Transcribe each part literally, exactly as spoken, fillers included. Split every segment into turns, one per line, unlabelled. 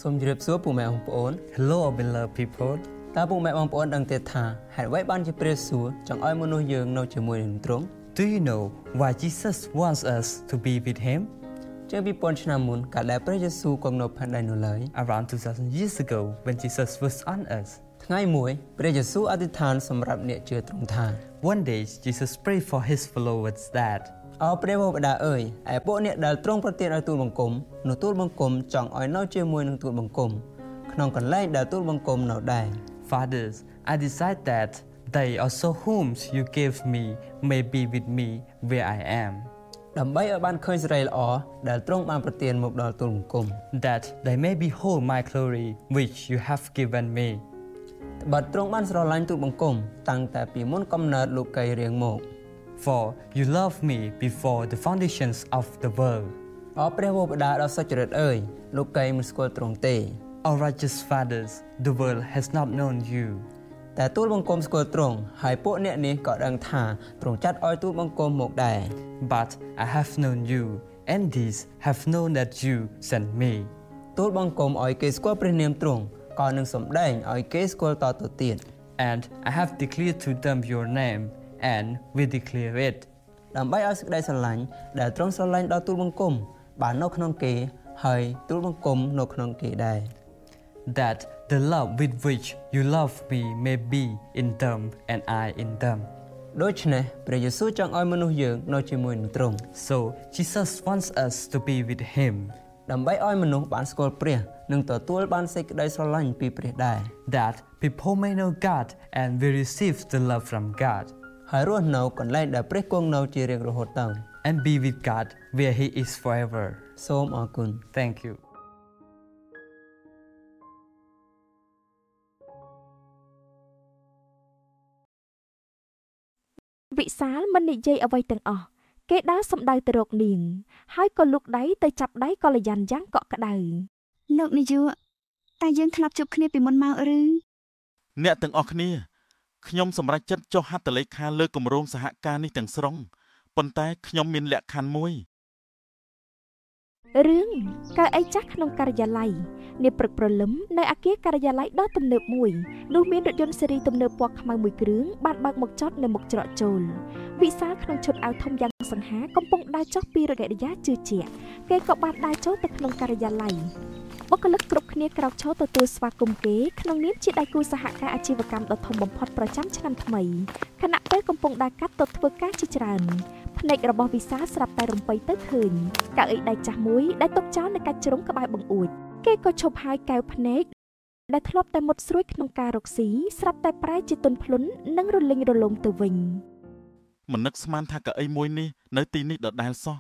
សូមជម្រាបសួរពុកម៉ែបងប្អូន
Hello beloved people
តើពុកម៉ែបងប្អូនដឹងទេថាហេតុអ្វីបានជាព្រះយេស៊ូវចង់ឲ្យមនុស្សយើងនៅជាមួយនឹងទ្រង់
Do you know why Jesus wants us to be with him?
ជាងពីរពាន់ឆ្នាំមុនកាលដែលព្រះយេស៊ូវគង់នៅផែនដីនោះឡើយ
Around two thousand years ago when Jesus was on earth.
ថ្ងៃមួយព្រះយេស៊ូវអធិដ្ឋានសម្រាប់អ្នកជឿទ្រង់ថា
One day Jesus prayed for his followers that
អោព្រះបិតាអើយឯពួកអ្នកដែលទ្រង់ប្រទានឲ្យទូលបង្គំនោះទូលបង្គំចង់ឲ្យនៅជាមួយនឹងទូលបង្គំក្នុងកន្លែងដែលទូលបង្គំនៅដែរ
Fathers, I desire that they also whom you gave me may be with me where I am.
ដើម្បីឲ្យបានឃើញសេរីល្អដែលទ្រង់បានប្រទានមកដល់ទូលបង្គំ
That they may behold my glory which you have given me.
បើទ្រង់បានស្រឡាញ់ទូលបង្គំតាំងតែពីមុនកំណើតលោកីរៀងមក
For you loved me before the foundations of the world.
អោព្រះបិតាដ៏សុចរិតអើយលោកីមិនស្គាល់ទ្រង់ទេ
O righteous fathers, the world has not known you.
តែទូលបង្គំស្គាល់ទ្រង់ហើយពួកអ្នកនេះក៏ដឹងថាទ្រង់ចាត់ឲ្យទូលបង្គំមកដែរ
But I have known you, and these have known that you sent me.
ទូលបង្គំឲ្យគេស្គាល់ព្រះនាមទ្រង់ក៏នឹងសម្ដែងឲ្យគេស្គាល់តទៅទៀត
And I have declared to them your name, and we declare it.
ដើម្បីឲ្យសេចក្តីស្រឡាញ់ដែលទ្រង់ស្រឡាញ់ដល់ទូលបង្គំបាននៅក្នុងគេហើយទូលបង្គំនៅក្នុងគេដែរ
That the love with which you love me may be in them and I in them.
ដូច្នេះព្រះយេស៊ូវចង់ឲ្យមនុស្សយើងនៅជាមួយនឹងទ្រង់
So Jesus wants us to be with him.
ដើម្បីឲ្យមនុស្សបានស្គាល់ព្រះនិងទទួលបានសេចក្តីស្រឡាញ់ពីព្រះដែរ
That people may know God and will receive the love from God.
ហើយរស់នៅកន្លែងដែលព្រះគង់នៅជារៀងរហូតទៅ
And be with God where he is forever.
សូមអរគុណ
Thank you.
វិសាលមិននិយាយអ្វីទាំងអស់គេដើរសំដៅទៅរកនាងហើយក៏លូកដៃទៅចាប់ដៃកល្យានយ៉ាងកក់ក្ដៅ
លោកនាយកតែយើងធ្លាប់ជួបគ្នាពីមុនមកឬ
អ្នកទាំងអស់គ្នាខ្ញុំសម្រេចចិត្តចុះហត្ថលេខាលើគម្រោងសហការនេះទាំងស្រុងប៉ុន្តែខ្ញុំមានលក្ខខណ្ឌមួយ
រឿងកៅអីចាស់ក្នុងការិយាល័យនាព្រឹកព្រលឹមនៅអគារការិយាល័យដ៏ទំនើបមួយនោះមានរថយន្តស៊េរីទំនើបពណ៌ខ្មៅមួយគ្រឿងបានបើកមកចតនៅមុខច្រកចូលវិសាលក្នុងឈុតអាវធំយ៉ាងសង្ហាកំពុងដើរចុះពីរកិរិយាជឿជាក់គេក៏បានដើរចូលទៅក្នុងការិយាល័យបុគ្គលិកគ្រប់គ្នាក្រោកឈរទទួលស្វាគមន៍គេក្នុងនាមជាដៃគូសហការអាជីវកម្មដ៏ធំបំផុតប្រចាំឆ្នាំថ្មីខណៈពេលកំពុងដើរកាត់ទៅធ្វើការជាច្រើនភ្នែករបស់វិសាលស្រាប់តែរំពៃទៅឃើញកៅអីដៃចាស់មួយដែលຕົកចោលនៅកាច់ជ្រុងក្បែរបង្អួចគេក៏ឈប់ហើយកែវភ្នែកដែលធ្លាប់តែមុតស្រួយក្នុងការរកស៊ីស្រាប់តែប្រែជាទន់ភ្លន់និងរលិញរលោងទៅវិញ
មិននឹកស្មានថាកៅអីមួយនេះនៅទីនេះដដែលសោះ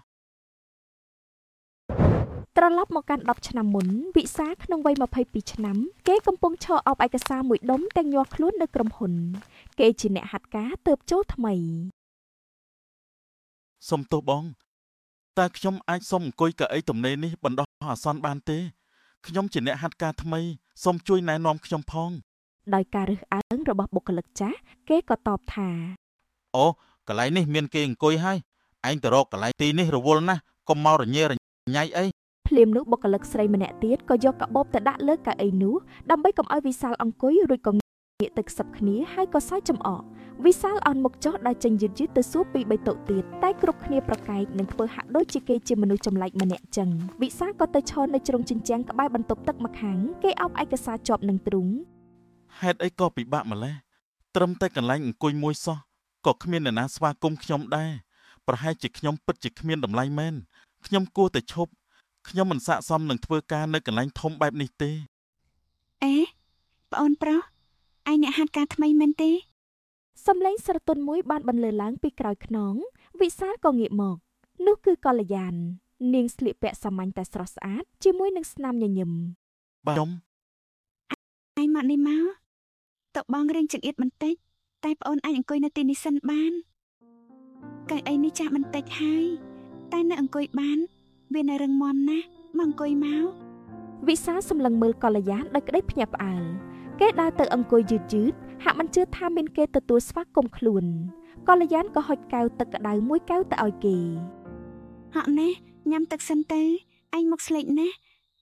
ត្រឡប់មកកាន់ដប់ឆ្នាំមុនវិសាលក្នុងវ័យម្ភៃពីរឆ្នាំគេកំពុងឈរអបឯកសារមួយដុំទាំងញាស់ខ្លួននៅក្រុមហ៊ុនគេជាអ្នកហាត់ការទើបចូលថ្មី
សុំទោសបងតើខ្ញុំអាចសុំអង្គុយកៅអីទំនេរនេះបណ្ដោះអាសន្នបានទេខ្ញុំជាអ្នកហាត់ការថ្មីសូមជួយណែនាំខ្ញុំផង
ដោយការរើសអើងរបស់បុគ្គលិកចាស់គេក៏តបថា
អូកន្លែងនេះមានគេអង្គុយហើយឯងទៅរកកន្លែងទីនេះរវល់ណាស់កុំមករញ៉េរញ៉ៃអី
ភ្លាមនោះបុគ្គលិកស្រីម្នាក់ទៀតក៏យកកាបូបទៅដាក់លើកៅអីនោះដើម្បីកុំឲ្យវិសាលអង្គុយរួចក៏ងាកទៅខ្សឹបគ្នាហើយក៏សើចចំអកវិសាលអោនមុខចុះដើរចេញយឺតយឺតទៅសួរពីបីតុទៀតតែគ្រប់គ្នាប្រកែកនឹងធ្វើហាក់ដូចជាគេជាមនុស្សចម្លែកម្នាក់ចឹងវិសាលក៏ទៅឈរនៅជ្រុងជញ្ជាំងក្បែរបន្ទប់ទឹកម្ខាងគេអោបឯកសារជាប់នឹងទ្រូង
ហេតុអីក៏ពិបាកម្ល៉េះត្រឹមតែកន្លែងអង្គុយមួយសោះក៏គ្មានអ្នកណាស្វាគមន៍ខ្ញុំដែរប្រហែលជាខ្ញុំពិតជាគ្មានតម្លៃមែនខ្ញុំគួរតែឈប់ខ្ញុំមិនស័ក្តិសមនឹងធ្វើការនៅកន្លែងធំបែបនេះទេ
អេប្អូនប្រុសឯងអ្នកហាត់ការថ្មីមែនទេ
សំឡេងស្រទន់មួយបានបន្លឺឡើងពីក្រោយខ្នងវិសាលក៏ងាកមកនោះគឺកល្យាននាងស្លៀកពាក់សាមញ្ញតែស្រស់ស្អាតជាមួយនឹងស្នាមញញឹម
បាទខ្ញុំ
ឯងមកនេះមកតើបងរៀងចង្អៀតបន្តិចតែប្អូនអាចអង្គុយនៅទីនេះសិនបានកៅអីនេះចាស់បន្តិចហើយតែនៅអង្គុយបានវានៅរឹងមាំណាស់មកអង្គុយមក
វិសាលសម្លឹងមើលកល្យានដោយក្តីភ្ញាក់ផ្អើលគេដើរទៅអង្គុយយឺតយឺតហាក់មិនជឿថាមានគេទទួលស្វាគមន៍ខ្លួនកល្យានក៏ហុចកែវទឹកក្តៅមួយកែវទៅឲ្យគេ
ហក់ណែញ៉ាំទឹកសិនទៅឯងមកស្លេកណាស់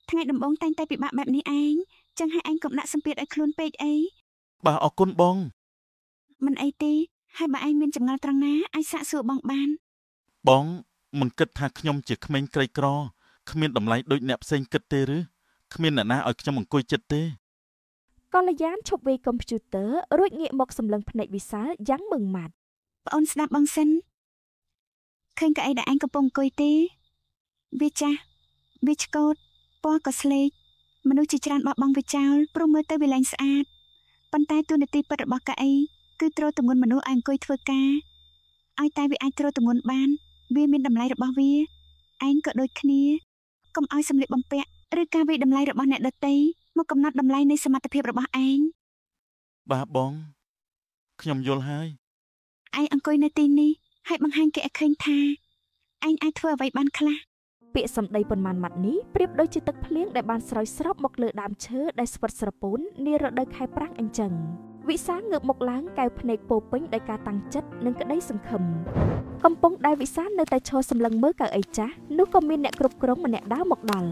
ថ្ងៃដំបូងតែងតែពិបាកបែបនេះឯងចឹងហើយឯងកុំដាក់សម្ពាធឲ្យខ្លួនពេកអី
បាទអរគុណបង
មិនអីទេហើយបើឯងមានចម្ងល់ត្រង់ណាអាចសាកសួរបងបាន
បងមិនគិតថាខ្ញុំជាក្មេងក្រីក្រគ្មានតម្លៃដូចអ្នកផ្សេងគិតទេឬគ្មានអ្នកណាឲ្យខ្ញុំអង្គុយចិត្តទេ
កល្យានឈប់វាយកុំព្យូទ័ររួចងាកមកសម្លឹងភ្នែកវិសាលយ៉ាងម៉ឺងម៉ាត់
ប្អូនស្ដាប់បងសិនឃើញកៅអីដែលឯងកំពុងអង្គុយទេវាចាស់វាឆ្កូតពណ៌ក៏ស្លេកមនុស្សជាច្រើនបោះបង់វាចោលព្រោះមើលទៅវាលែងស្អាតប៉ុន្តែតួនាទីពិតរបស់កៅអីគឺទ្រទម្ងន់មនុស្សឲ្យអង្គុយធ្វើការឲ្យតែវាអាចទ្រទម្ងន់បានវាមានតម្លៃរបស់វាឯងក៏ដូចគ្នាកុំឲ្យសម្លៀកបំពាក់ឬការវិតម្លៃរបស់អ្នកដទៃមកកំណត់តម្លៃនៃសមត្ថភាពរបស់ឯង
បាទបងខ្ញុំយល់ហើយ
ឯងអង្គុយនៅទីនេះហើយបង្ហាញគេឲ្យឃើញថាឯងអាចធ្វើអ្វីបានខ្លះ
ពាក្យសម្ដីប៉ុន្មានម៉ាត់នេះប្រៀបដូចជាទឹកភ្លៀងដែលបានស្រោចស្រពមកលើដើមឈើដែលស្វិតស្រពោននារដូវខែប្រាំងអញ្ចឹងវិសាងើបមកឡើងកែវភ្នែកពោពេញដោយការតាំងចិត្តនិងក្តីសង្ឃឹមកំពុងដែលវិសានៅតែឈរសម្លឹងមើលកៅអីចាស់នោះក៏មានអ្នកគ្រប់គ្រងម្នាក់ដើរមកដល់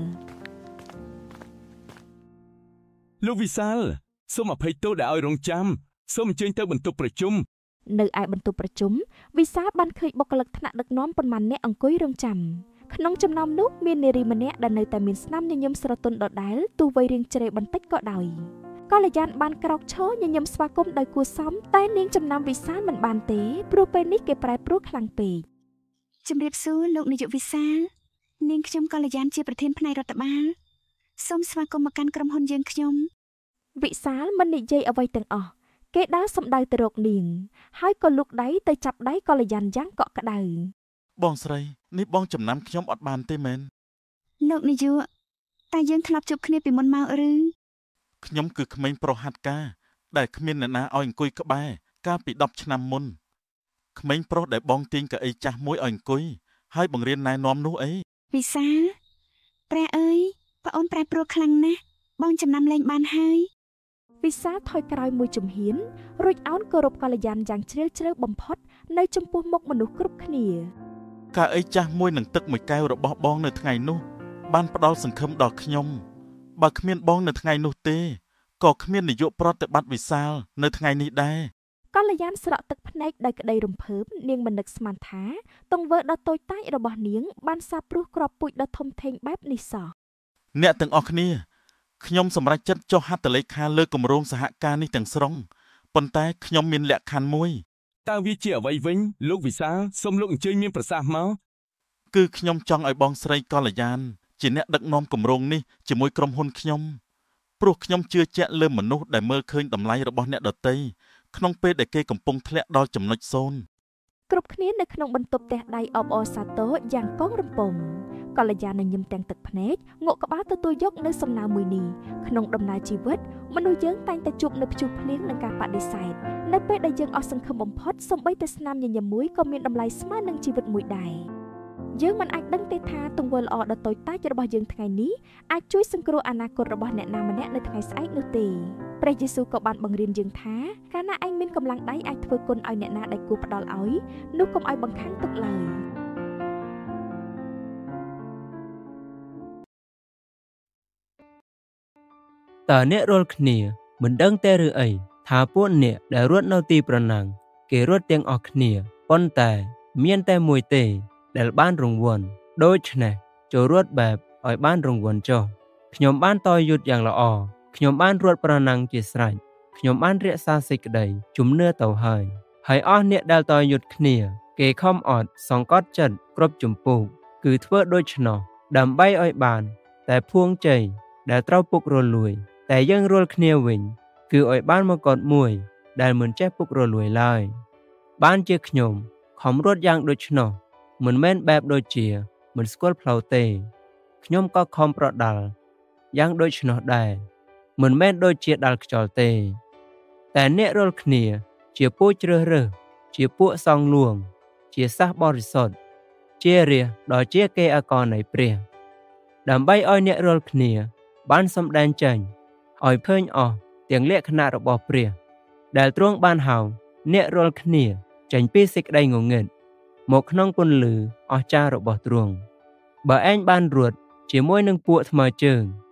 លោកវិសាលសូមអភ័យទោសដែលឲ្យរងចាំសូមអញ្ជើញទៅបន្ទប់ប្រជុំ
នៅឯបន្ទប់ប្រជុំវិសាបានឃើញបុគ្គលិកថ្នាក់ដឹកនាំប៉ុន្មានអ្នកអង្គុយរងចាំក្នុងចំណោមនោះមាននារីម្នាក់ដែលនៅតែមានស្នាមញញឹមស្រទន់ដដែលទោះវ័យរៀងជ្រេបន្តិចក៏ដោយកល្យានបានក្រោកឈរញញឹមស្វាគមន៍ដោយគួរសមតែនាងចំណាំវិសាលមិនបានទេព្រោះពេលនេះគេប្រែប្រួលខ្លាំងពេក
ជំរាបសួរលោកនាយកវិសាលនាងខ្ញុំកល្យានជាប្រធានផ្នែករដ្ឋបាលសូមស្វាគមន៍មកកាន់ក្រុមហ៊ុនយើងខ្ញុំ
វិសាលមិននិយាយអ្វីទាំងអស់គេដើរសម្ដៅទៅរកនាងហើយក៏លូកដៃទៅចាប់ដៃកល្យានយ៉ាងកក់ក្ដៅ
បងស្រីនេះបងចំណាំខ្ញុំអត់បានទេមែន
លោកនាយកតែយើងធ្លាប់ជួបគ្នាពីមុនមកឬ
ខ្ញុំគឺក្មេងប្រុសហាត់ការដែលគ្មានអ្នកណាឲ្យអង្គុយក្បែរកាលពីដប់ឆ្នាំមុនក្មេងប្រុសដែលបងទាញកៅអីចាស់មួយឲ្យអង្គុយហើយបង្រៀនណែនាំនោះអី
វិសាលព្រះអើយប្អូនប្រែប្រួលខ្លាំងណាស់បងចំណាំលែងបានហើយ
វិសាថយក្រោយមួយជំហានរួចអោនគោរពកល្យានយ៉ាងជ្រាលជ្រៅបំផុតនៅចំពោះមុខមនុស្សគ្រប់គ្នា
កៅអីចាស់មួយនឹងទឹកមួយកែវរបស់បងនៅថ្ងៃនោះបានផ្ដល់សង្ឃឹមដល់ខ្ញុំបើគ្មានបងនៅថ្ងៃនោះទេក៏គ្មាននាយកប្រតិបត្តិវិសាលនៅថ្ងៃនេះដែរ
កល្យានស្រក់ទឹកភ្នែកដោយក្តីរំភើបនាងមិននឹកស្មានថាទង្វើដ៏តូចតាចរបស់នាងបានសាបព្រោះគ្រាប់ពូជដ៏ធំធេងបែបនេះសោះ
អ្នកទាំងអស់គ្នាខ្ញុំសម្រេចចិត្តចុះហត្ថលេខាលើគម្រោងសហការនេះទាំងស្រុងប៉ុន្តែខ្ញុំមានលក្ខខណ្ឌមួយ
តើវាជាអ្វីវិញលោកវិសាលសូមលោកអញ្ជើញមានប្រសាសន៍មក
គឺខ្ញុំចង់ឲ្យបងស្រីកល្យានជាអ្នកដឹកនាំគម្រោងនេះជាមួយក្រុមហ៊ុនខ្ញុំព្រោះខ្ញុំជឿជាក់លើមនុស្សដែលមើលឃើញតម្លៃរបស់អ្នកដទៃក្នុងពេលដែលគេកំពុងធ្លាក់ដល់ចំណុចសូន្យ
គ្រប់គ្នានៅក្នុងបន្ទប់ផ្ទះដៃអបអរសាទរយ៉ាងកងរំពងកល្យានញញឹមទាំងទឹកភ្នែកងក់ក្បាលទទួលយកនៅសំណើមួយនេះក្នុងដំណើរជីវិតមនុស្សយើងតែងតែជួបនៅព្យុះភ្លៀងនិងការបដិសេធនៅពេលដែលយើងអស់សង្ឃឹមបំផុតសូម្បីតែស្នាមញញឹមមួយក៏មានតម្លៃស្មើនឹងជីវិតមួយដែរយើងមិនអាចដឹងទេថាទង្វើល្អដ៏តូចតាចរបស់យើងថ្ងៃនេះអាចជួយសង្គ្រោះអនាគតរបស់អ្នកណាម្នាក់នៅថ្ងៃស្អែកនោះទេព្រះយេស៊ូវក៏បានបង្រៀនយើងថាកាលណាឯងមានកម្លាំងដៃអាចធ្វើគុណឲ្យអ្នកណាដែលគួរផ្ដល់ឲ្យនោះកុំឲ្យបង្ខាំងទុកឡើយ
តើអ្នករាល់គ្នាមិនដឹងទេឬអីថាពួកអ្នកដែលរត់នៅទីប្រណាំងគេរត់ទាំងអស់គ្នាប៉ុន្តែមានតែមួយទេដែលបានរង្វាន់ដូច្នេះចូលរត់បែបឲ្យបានរង្វាន់ចុះខ្ញុំបានតយុទ្ធយ៉ាងល្អខ្ញុំបានរត់ប្រណាំងជាស្រេចខ្ញុំបានរក្សាសេចក្តីជំនឿទៅហើយហើយអស់អ្នកដែលតយុទ្ធគ្នាគេខំអត់សង្កត់ចិត្តគ្រប់ជំពូកគឺធ្វើដូច្នោះដើម្បីឲ្យបានតែភួងជ័យដែលត្រូវពុករលួយតែយើងរាល់គ្នាវិញគឺឲ្យបានមកកត់មួយដែលមិនចេះពុករលួយឡើយបានជាខ្ញុំខំរត់យ៉ាងដូច្នោះមិនមែនបែបដូចជាមិនស្គាល់ផ្លូវទេខ្ញុំក៏ខំប្រដាល់យ៉ាងដូច្នោះដែរមិនមែនដូចជាដាល់ខ្យល់ទេតែអ្នករាល់គ្នាជាពួកជ្រើសរើសជាពួកសងលួងជាសះបរិសុទ្ធជារាជដ៏ជាគេអកលនៃព្រះដើម្បីឲ្យអ្នករាល់គ្នាបានសម្ដែងចេញឲ្យឃើញអស់ទាំងលក្ខណៈរបស់ព្រះដែលទ្រង់បានហៅអ្នករាល់គ្នាចេញពីសេចក្តីងងឹតមកក្នុងពន្លឺអស្ចារ្យរបស់ទ្រង់បើឯងបានរត់ជាមួយនឹងពួកថ្មើរជើង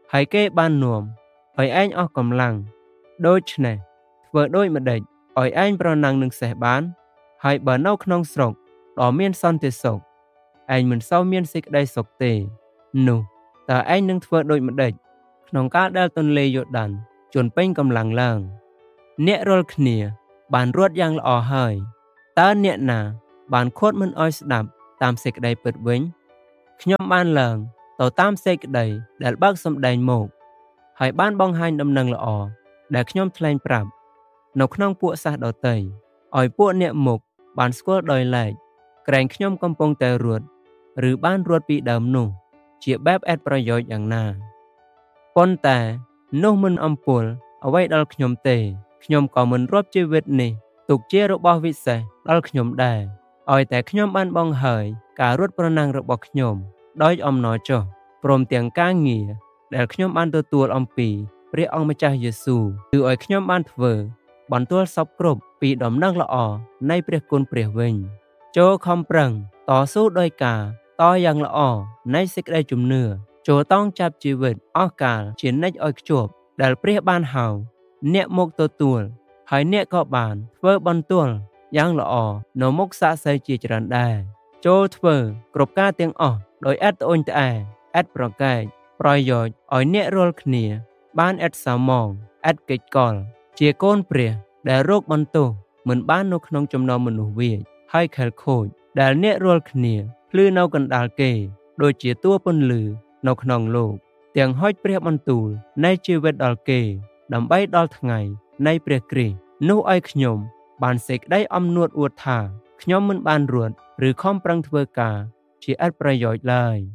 ហើយគេបាននាំឲ្យឯងអស់កម្លាំងដូច្នេះធ្វើដូចម្ដេចឲ្យឯងប្រណាំងនឹងសេះបានហើយបើនៅក្នុងស្រុកដ៏មានសន្តិសុខឯងមិនសូវមានសេចក្តីសុខទេនោះតើឯងនឹងធ្វើដូចម្ដេចក្នុងកាលដែលទន្លេយ៉ូដានជន់ពេញកម្លាំងឡើងអ្នករាល់គ្នាបានរត់យ៉ាងល្អហើយតើអ្នកណាបានខួតមិនអោយស្ដាប់តាមសេចក្តីពិតវិញខ្ញុំបានឡើងទៅតាមសេចក្តីដែលបើកសម្ដែងមកហើយបានបង្ហាញដំណឹងល្អដែលខ្ញុំថ្លែងប្រាប់នៅក្នុងពួកសាសដតីឲ្យពួកអ្នកមុខបានស្គាល់ដោយឡែកក្រែងខ្ញុំកំពុងតែរត់ឬបានរត់ពីដើមនោះជាបែបអត្ថប្រយោជន៍យ៉ាងណាប៉ុន្តែនោះមិនអំពុលអ្វីដល់ខ្ញុំទេខ្ញុំក៏មិនរាប់ជីវិតនេះទុកជារបស់វិសេសដល់ខ្ញុំដែរឲ្យតែខ្ញុំបានបង្ហើយការរត់ប្រណាំងរបស់ខ្ញុំដោយអំណរចុះព្រមទាំងការងារដែលខ្ញុំបានទទួលអំពីព្រះអង្គម្ចាស់យេស៊ូវគឺឲ្យខ្ញុំបានធ្វើបន្ទាល់សពគ្រប់ពីដំណឹងល្អនៃព្រះគុណព្រះវិញចូលខំប្រឹងតស៊ូដោយការតយ៉ាងល្អនៃសេចក្តីជំនឿចូលតង់ចាប់ជីវិតអស់កាលជានិច្ចឲ្យខ្ជាប់ដែលព្រះបានហៅអ្នកមកទទួលហើយអ្នកក៏បានធ្វើបន្ទាល់យ៉ាងល្អនៅមុខសាក្សីជាច្រើនដែរចូលធ្វើគ្រប់ការទាំងអស់ដោយឥតត្អូញត្អែឥតប្រកែកប្រយោជន៍ឲ្យអ្នករាល់គ្នាបានឥតសៅមងឥតកិច្ចកលជាកូនព្រះដែលរោគបន្ទោសមិនបាននៅក្នុងចំណោមមនុស្សវាចហើយខែលខូចដែលអ្នករាល់គ្នាភ្លឺនៅកណ្ដាលគេដូចជាតួពន្លឺនៅក្នុងលោកទាំងហុចព្រះបន្ទូលនៃជីវិតដល់គេដើម្បីដល់ថ្ងៃនៃព្រះគ្រីស្ទនោះឲ្យខ្ញុំបានសេចក្តីអំនួតអួតថាខ្ញុំមិនបានរត់ឬខំប្រឹងធ្វើការជាឥតប្រយោជន៍ឡើយ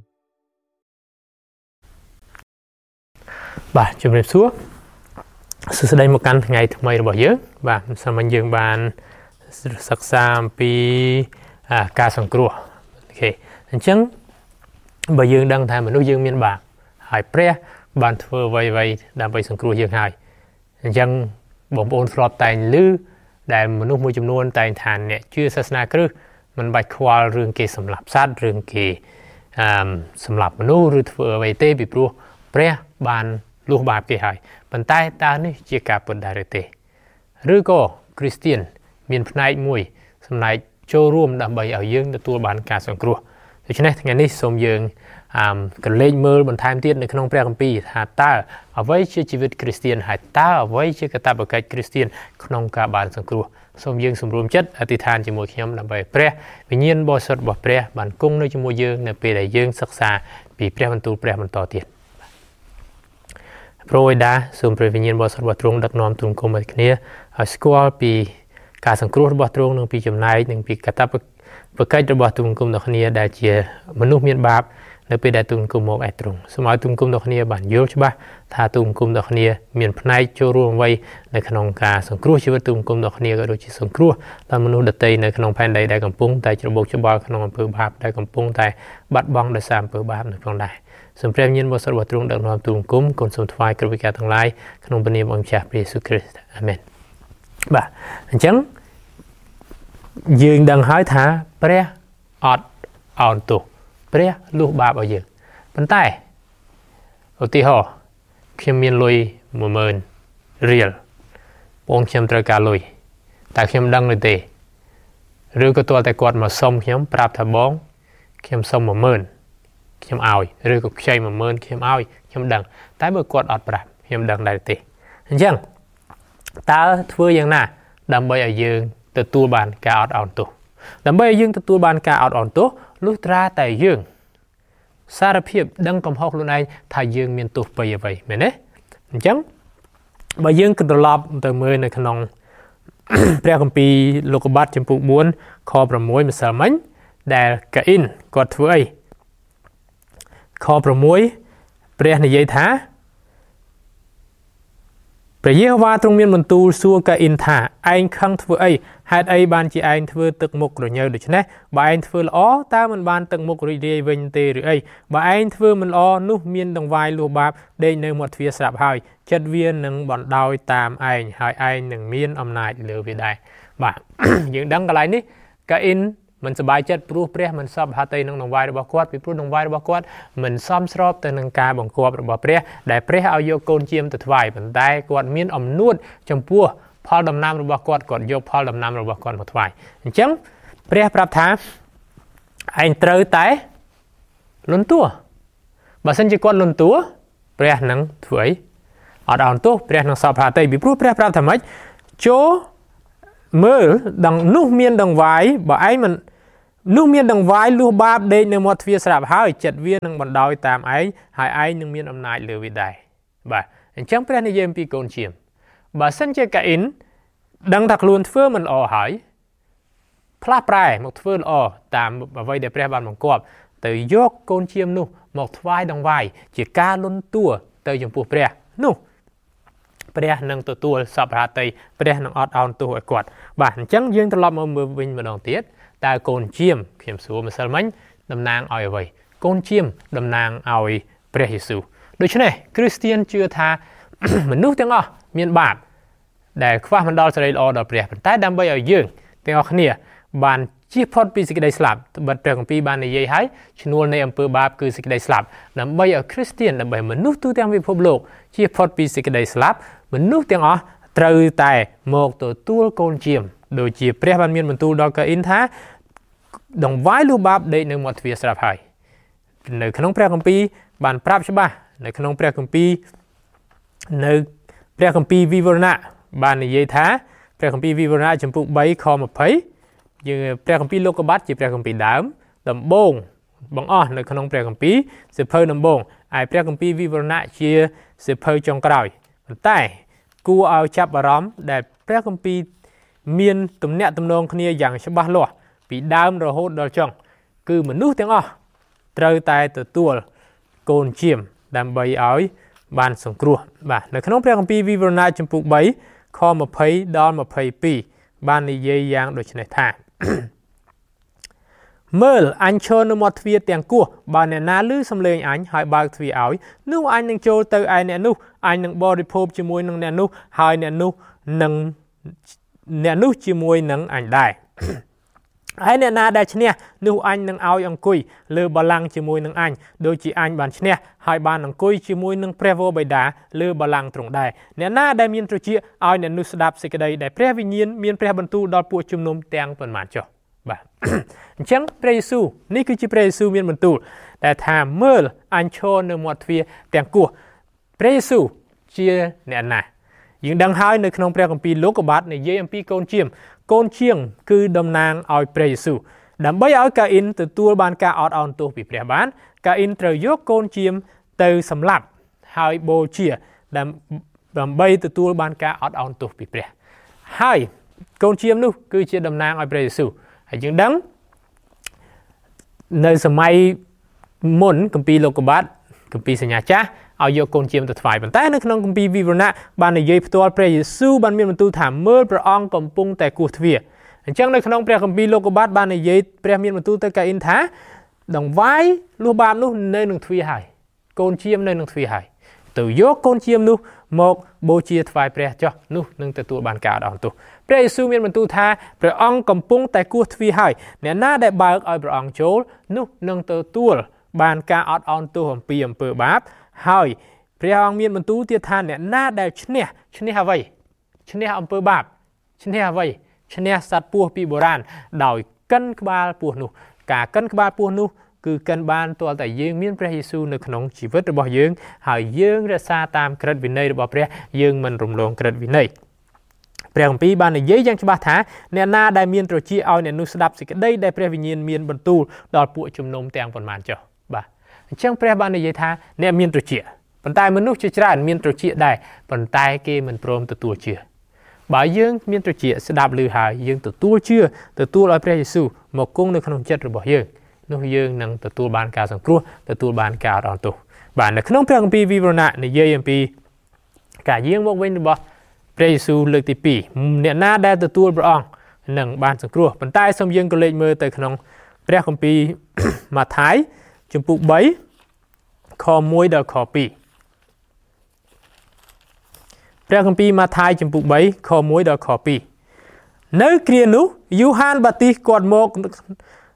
បាទជំរាបសួរសួស្តីមកកាន់ថ្ងៃថ្មីរបស់យើងបាទសាមញ្ញយើងបានសិក្សាអំពីការសង្គ្រោះអូខេអញ្ចឹងបើយើងដឹងថាមនុស្សយើងមានបាបហើយព្រះបានធ្វើអ្វីៗដើម្បីសង្គ្រោះយើងហើយអញ្ចឹងបងប្អូនធ្លាប់តែងឮដែលមនុស្សមួយចំនួនតែងថាអ្នកជឿសាសនាគ្រិស្តមិនបាច់ខ្វល់រឿងគេសម្លាប់សត្វរឿងគេអឺសម្លាប់មនុស្សឬធ្វើអ្វីទេពីព្រោះព្រះបានលុះបាបគេហើយប៉ុន្តែតើនេះជាការពិតដែរទេឬក៏គ្រីស្ទៀនមានផ្នែកមួយសម្ដែងចូលរួមដើម្បីឲ្យយើងទទួលបានការសង្គ្រោះដូច្នេះថ្ងៃនេះសូមយើងអឺកលេចមើលបន្ថែមទៀតនៅក្នុងព្រះគម្ពីរថាតើអ្វីជាជីវិតគ្រីស្ទៀនហើយតើអ្វីជាកាតព្វកិច្ចគ្រីស្ទៀនក្នុងការបានសង្គ្រោះសូមយើងសម្រួមចិត្តអធិដ្ឋានជាមួយខ្ញុំដើម្បីព្រះវិញ្ញាណបរិសុទ្ធរបស់ព្រះបានគង់នៅជាមួយយើងនៅពេលដែលយើងសិក្សាពីព្រះបន្ទូលព្រះបន្តទៀតព្រះបិតាសូមព្រះវិញ្ញាណបរិសុទ្ធរបស់ទ្រង់ដឹកនាំទូលគុំឲ្យគ្នាឲ្យស្គាល់ពីការសង្គ្រោះរបស់ទ្រង់និងពីចំណែកនិងពីកាតព្វកិច្ចរបស់ទូលគុំដល់គ្នាដែលជាមនុស្សមានបាបនៅពេលដែលទូលគុំមកឯទ្រង់សូមឲ្យទូលគុំដល់គ្នាបានយល់ច្បាស់ថាទូលគុំដល់គ្នាមានផ្នែកចូលរួមអ្វីនៅក្នុងការសង្គ្រោះជីវិតទូលគុំដល់គ្នាក៏ដូចជាសង្គ្រោះដល់មនុស្សដទៃនៅក្នុងផែនដីដែលកំពុងតែច្របូកច្បល់ក្នុងអំពើបាបដែលកំពុងតែបាត់បង់ដោយសារអំពើបាបនៅក្នុងដែរសូមព្រះវិញ្ញាណបរិសុទ្ធរបស់ទ្រង់ដឹកនាំទូលគុំគុណសូមថ្វាយគ្រប់វិការទាំងឡាយក្នុងព្រះនាមអង្គម្ចាស់ព្រះយេស៊ូវគ្រីស្ទអាមែនបាទអញ្ចឹងយើងដឹងហើយថាព្រះអត់អោនទោសព្រះលុះបាបឲ្យយើងប៉ុន្តែឧទាហរណ៍ខ្ញុំមានលុយមួយម៉ឺនរៀលបងខ្ញុំត្រូវការលុយតែខ្ញុំដឹងឬទេឬក៏ទាល់តែគាត់មកសុំខ្ញុំប្រាប់ថាបងខ្ញុំសុំមួយម៉ឺនខ្ញុំឲ្យឬក៏ខ្ចីមួយម៉ឺនខ្ញុំឲ្យខ្ញុំដឹងតែបើគាត់អត់ប្រាប់ខ្ញុំដឹងដែរទេអញ្ចឹងតើធ្វើយ៉ាងណាដើម្បីឲ្យយើងទទួលបានការអត់អោនទោសដើម្បីឲ្យយើងទទួលបានការអត់អោនទោសលុះត្រាតែយើងសារភាពដឹងកំហុសខ្លួនឯងថាយើងមានទោសបីអ្វីមែនទេអញ្ចឹងបើយើងត្រឡប់ទៅមើលនៅក្នុងព្រះគម្ពីរលោកុបាទចំពុកបួនខ6ម្សិលមិញដែលកាអ៊ីនគាត់ធ្វើអីខ6ព្រះនិយាយថាព្រះយេហូវ៉ាទ្រង់មានបន្ទូលសួរកាអ៊ីនថាឯងខឹងធ្វើអីហេតុអីបានជាឯងធ្វើទឹកមុខរញើដូច្នេះបើឯងធ្វើល្អតើមិនបានទឹកមុខរីករាយវិញទេឬអីបើឯងធ្វើមិនល្អនោះមានដង្វាយលួសបាបដេកនៅមាត់ទ្វារស្រាប់ហើយចិត្តវានឹងបណ្ដោយតាមឯងហើយឯងនឹងមានអំណាចលើវាដែរបាទយើងដឹងកន្លែងនេះកាអ៊ីនมันสบายใจปลุกเปรี้ยมันซ้อมหาเตยนังนองวายระบกวดไปปลุกนองวายระบกวดมันซ้อมสอบแต่นังกาบังกวดระบเปรี้ยได้เปรี้ยเอาโยโกนเจียมตัดไฟมันได้กวดมีนอมนูดจำปัวพอดำน้ำระบกวดกดโยพอดำน้ำระบกวดหมดไฟจังเปรี้ยปรับถามไอ้เตยไตล้นตัวบาสันจะกวดล้นตัวเปรี้ยนังถวยอดอ่อนตัวเปรี้ยนังสอบหาเตยไปปลุกเปรี้ยปรับทำไมโจเมื่อดังนุ่มเมียนดังไว้บ่ไอ้มันนุ่มเมียนดังไว้ลูกบาปเดนในหมดเวียสลับหายจัดเวียนดังบันดอยตามไอ้หายไอ้นึงเมียนอำนาจเหลือวิได้บ่อันจังเป็นในเยี่ยมปีโกนเชียมบ่สันเจกอินดังถักล้วนเฟื่อมันอ่อหายพลาดปลายหมดเฟื่ออ่อตามบ่ไว้เดปเรบานมังกรแต่ยกโกนเชียมนู่หมดไว้ดังไว้จีกาล้นตัวแต่ยังปูเปรนู่เปรี้ยนังตัวตัวสับหาเตยเปรี้ยนังอดเอาตัวไอ้กวดบ้านจังยืงตลอดมาเมื่อวิ่งมาดองเตี้ยแต่โกนเชียมเขียมสูมาสมัยดำนางเอาไว้โกนเชียมดำนางเอาเปรี้ยสูโดยเฉพาะคริสเตียนเชื่อท่าเหมือนนู้จังอ่ะมีนบาปแต่ว่ามันดอลสไลด์ออดเปรี้ยแต่ดำไปเอายืงแต่เอาขเนี่ยบ้านชีพอดปีสิกได้สลับบัดเปรี้ยของปีบ้านในยัยหายชนวนในอำเภอบาปคือสิกได้สลับดำไปเอาคริสเตียนดำไปเหมือนนู้ตัวเตียงวิภพโลกชีพอดปีสิกได้สลับเหมือนนู้เตียงอ๋อตรายแต่หมกตัวตัวโกนเจียมโดยจีเปรี้ยบันเมียนมันตัวดอกกอินท้าดงไว้ลูกบาปได้ในหมดเวียสระพายในขนมเปรี้ยกัมปีบานปราบใช่ป่ะในขนมเปรี้ยกัมปีในเปรี้ยกัมปีวิวรณะบานในเยท้าเปรี้ยกัมปีวิวรณะจำปุกใบคอมาเพยยังเปรี้ยกัมปีโลกบัตจีเปรี้ยกัมปีดามดำบงบังอ้อในขนมเปรี้ยกัมปีเสือเพยดำบงไอเปรี้ยกัมปีวิวรณะเชียเสือเพยจงกรอยแต่กูเอาจับบารมได้เปรี้ยกัมปีเมียนตุ่มเนะตุ่มนองคนนี้อย่างฉบับหล่อปีดามเราโหดเราจังคือเหมือนนู้เตียงอ๋อตรายแต่ตัวตัวโกนเชียมดำใบอ้อยบานสงครัวบ่าในขนมเปรี้ยกัมปีวิวรณะจำปุกใบคอมาเพยดอนมาเพยปีบ้านในเยียงโดยชนิดท่าเมื่ออันเชิญนมอทวีเตียงกู้บ้านเนี่ยน่าลื้อสำเร็จอันหายบางทวีอ้อยนู้อันยังโจเตอร์ไอเนี่ยนู้อันยังบริโภคจมวยนังเนี่ยนู้หายเนี่ยนู้นังเนี่ยนู้จมวยนังอันได้ไอเนี่ยน่าได้ชเนี่ยนู้อันนังเอาอย่างกุยเลือบาลังจมวยนังอันโดยจีอันบ้านชเนี่ยหายบ้านนังกุยจมวยนังเพรโวใบดาเลือบาลังตรงได้เนี่ยน่าได้มีนตรจีเอาเนี่ยนู้สดับสิกระไดได้เพรวิญญาณมีนเพรบรรทุดอลปูจุมนุมเตียงเป็นหมาจ่อบ่าจังพระเยซูนี่คือจีพระเยซูมีนบรรทุแต่ถามเมื่ออันโชนในหมวดวีเตียงกู้พระเยซูเชียเนี่ยน่ะยิ่งดังหายในขนมเปรี้ยกัมปีโลกบัตในเยี่ยมปีโกนเชียมโกนเชียงคือดำนางเอาพระเยซูดำใบเอากาอินตัวตัวบานกาออดเอาตัวปีเปรี้ยบ้านกาอินเตยยกโกนเชียมเตยสำหรับหายโบเชียดำดำใบตัวตัวบานกาออดเอาตัวปีเปรี้ยหายโกนเชียมนู่คือเชียดำนางเอาพระเยซูยิ่งดังในสมัยมนกัมปีโลกบัตกัมปีสัญญาจ้าเอาโยโกนเจียมตัดไฟบรรทัดในขนมกัมปีวิวรณะบานในเยี่ยมตัวพระเยซูบานมีบรรทุถามเมื่อพระองค์กำปุงแต่กูทวีจังในขนมเปรี้ยกัมปีโลกบัตบานในเยี่ยมพระมีบรรทุแต่กาอินท้าดังไว้ลูกบาปนู้ในหนึ่งทวีหายโกนเจียมในหนึ่งทวีหายตัวยกโกนเจียมนู้หมกโบเชียทวายเปรี้ยจ้ะนู้หนึ่งแต่ตัวบานกาดอ่อนตัวพระเยซูมีบรรทุท่าพระองค์กำปุงแต่กูทวีหายเนี่ยน่าได้บาร์เอาพระองค์โจลนู้หนึ่งตัวตัวบานกาออดอ่อนตัวของปีอำเภอบาปหายพระองค์มีบรรทุเตียท่านเนี่ยน่าได้ชเนี่ยชเนี่ยเอาไว้ชเนี่ยอำเภอบาปชเนี่ยเอาไว้ชเนี่ยสัตว์ปัวปีโบราณดาวกันกบาลปัวนู้กากันกบาลปัวนู้คือกันบานตัวแต่ยืงมีพระเยซูในขนมชีวิตระบบยืงหายยืงรักษาตามกระดิ่งในระบบพระยืงมันรวมลงกระดิ่งในเปลี่ยนปีบานในเยี่ยงฉบับท้าเนี่ยน่าได้มีนตรจีเอาเนี่ยนุสดับสิกได้ได้พระวิญญาณมีนบรรทุดอดปุ่จุ่มนมแตงปนมันเจ้าบ่าเช่างพระบานในเยี่ยท้าเนี่ยมีนตรจีปันตายมนุษย์จะจานมีนตรจีได้ปันตายเกมันพร้อมตัวตัวเชื่อบ่ายืงมีนตรจีสดับลือหายยืงตัวตัวเชื่อตัวตัวลอยพระเยซูหมกกุ้งในขนมเจ็ดระบบยืงนู้ยืงนั่งตัวตัวบานกาสังครัวตัวตัวบานกาดอนตัวบานในขนมเปรี้ยกัมปีวิวรณะในเยี่ยมปีกายืงวกเว้นบ่พระเยซูเลือกตีปีเนี่ยน่าได้ตัวตัวพระองค์หนังบานสังครัวปันใต้สมยืงก็เลยมือแต่ขนมเปรี้ยกัมปีมาท้ายจมปุกใบคอมวยดอกคอปีเปรี้ยกัมปีมาท้ายจมปุกใบคอมวยดอกคอปีเนื้อเกลียนุยูฮานบัติกอดโมก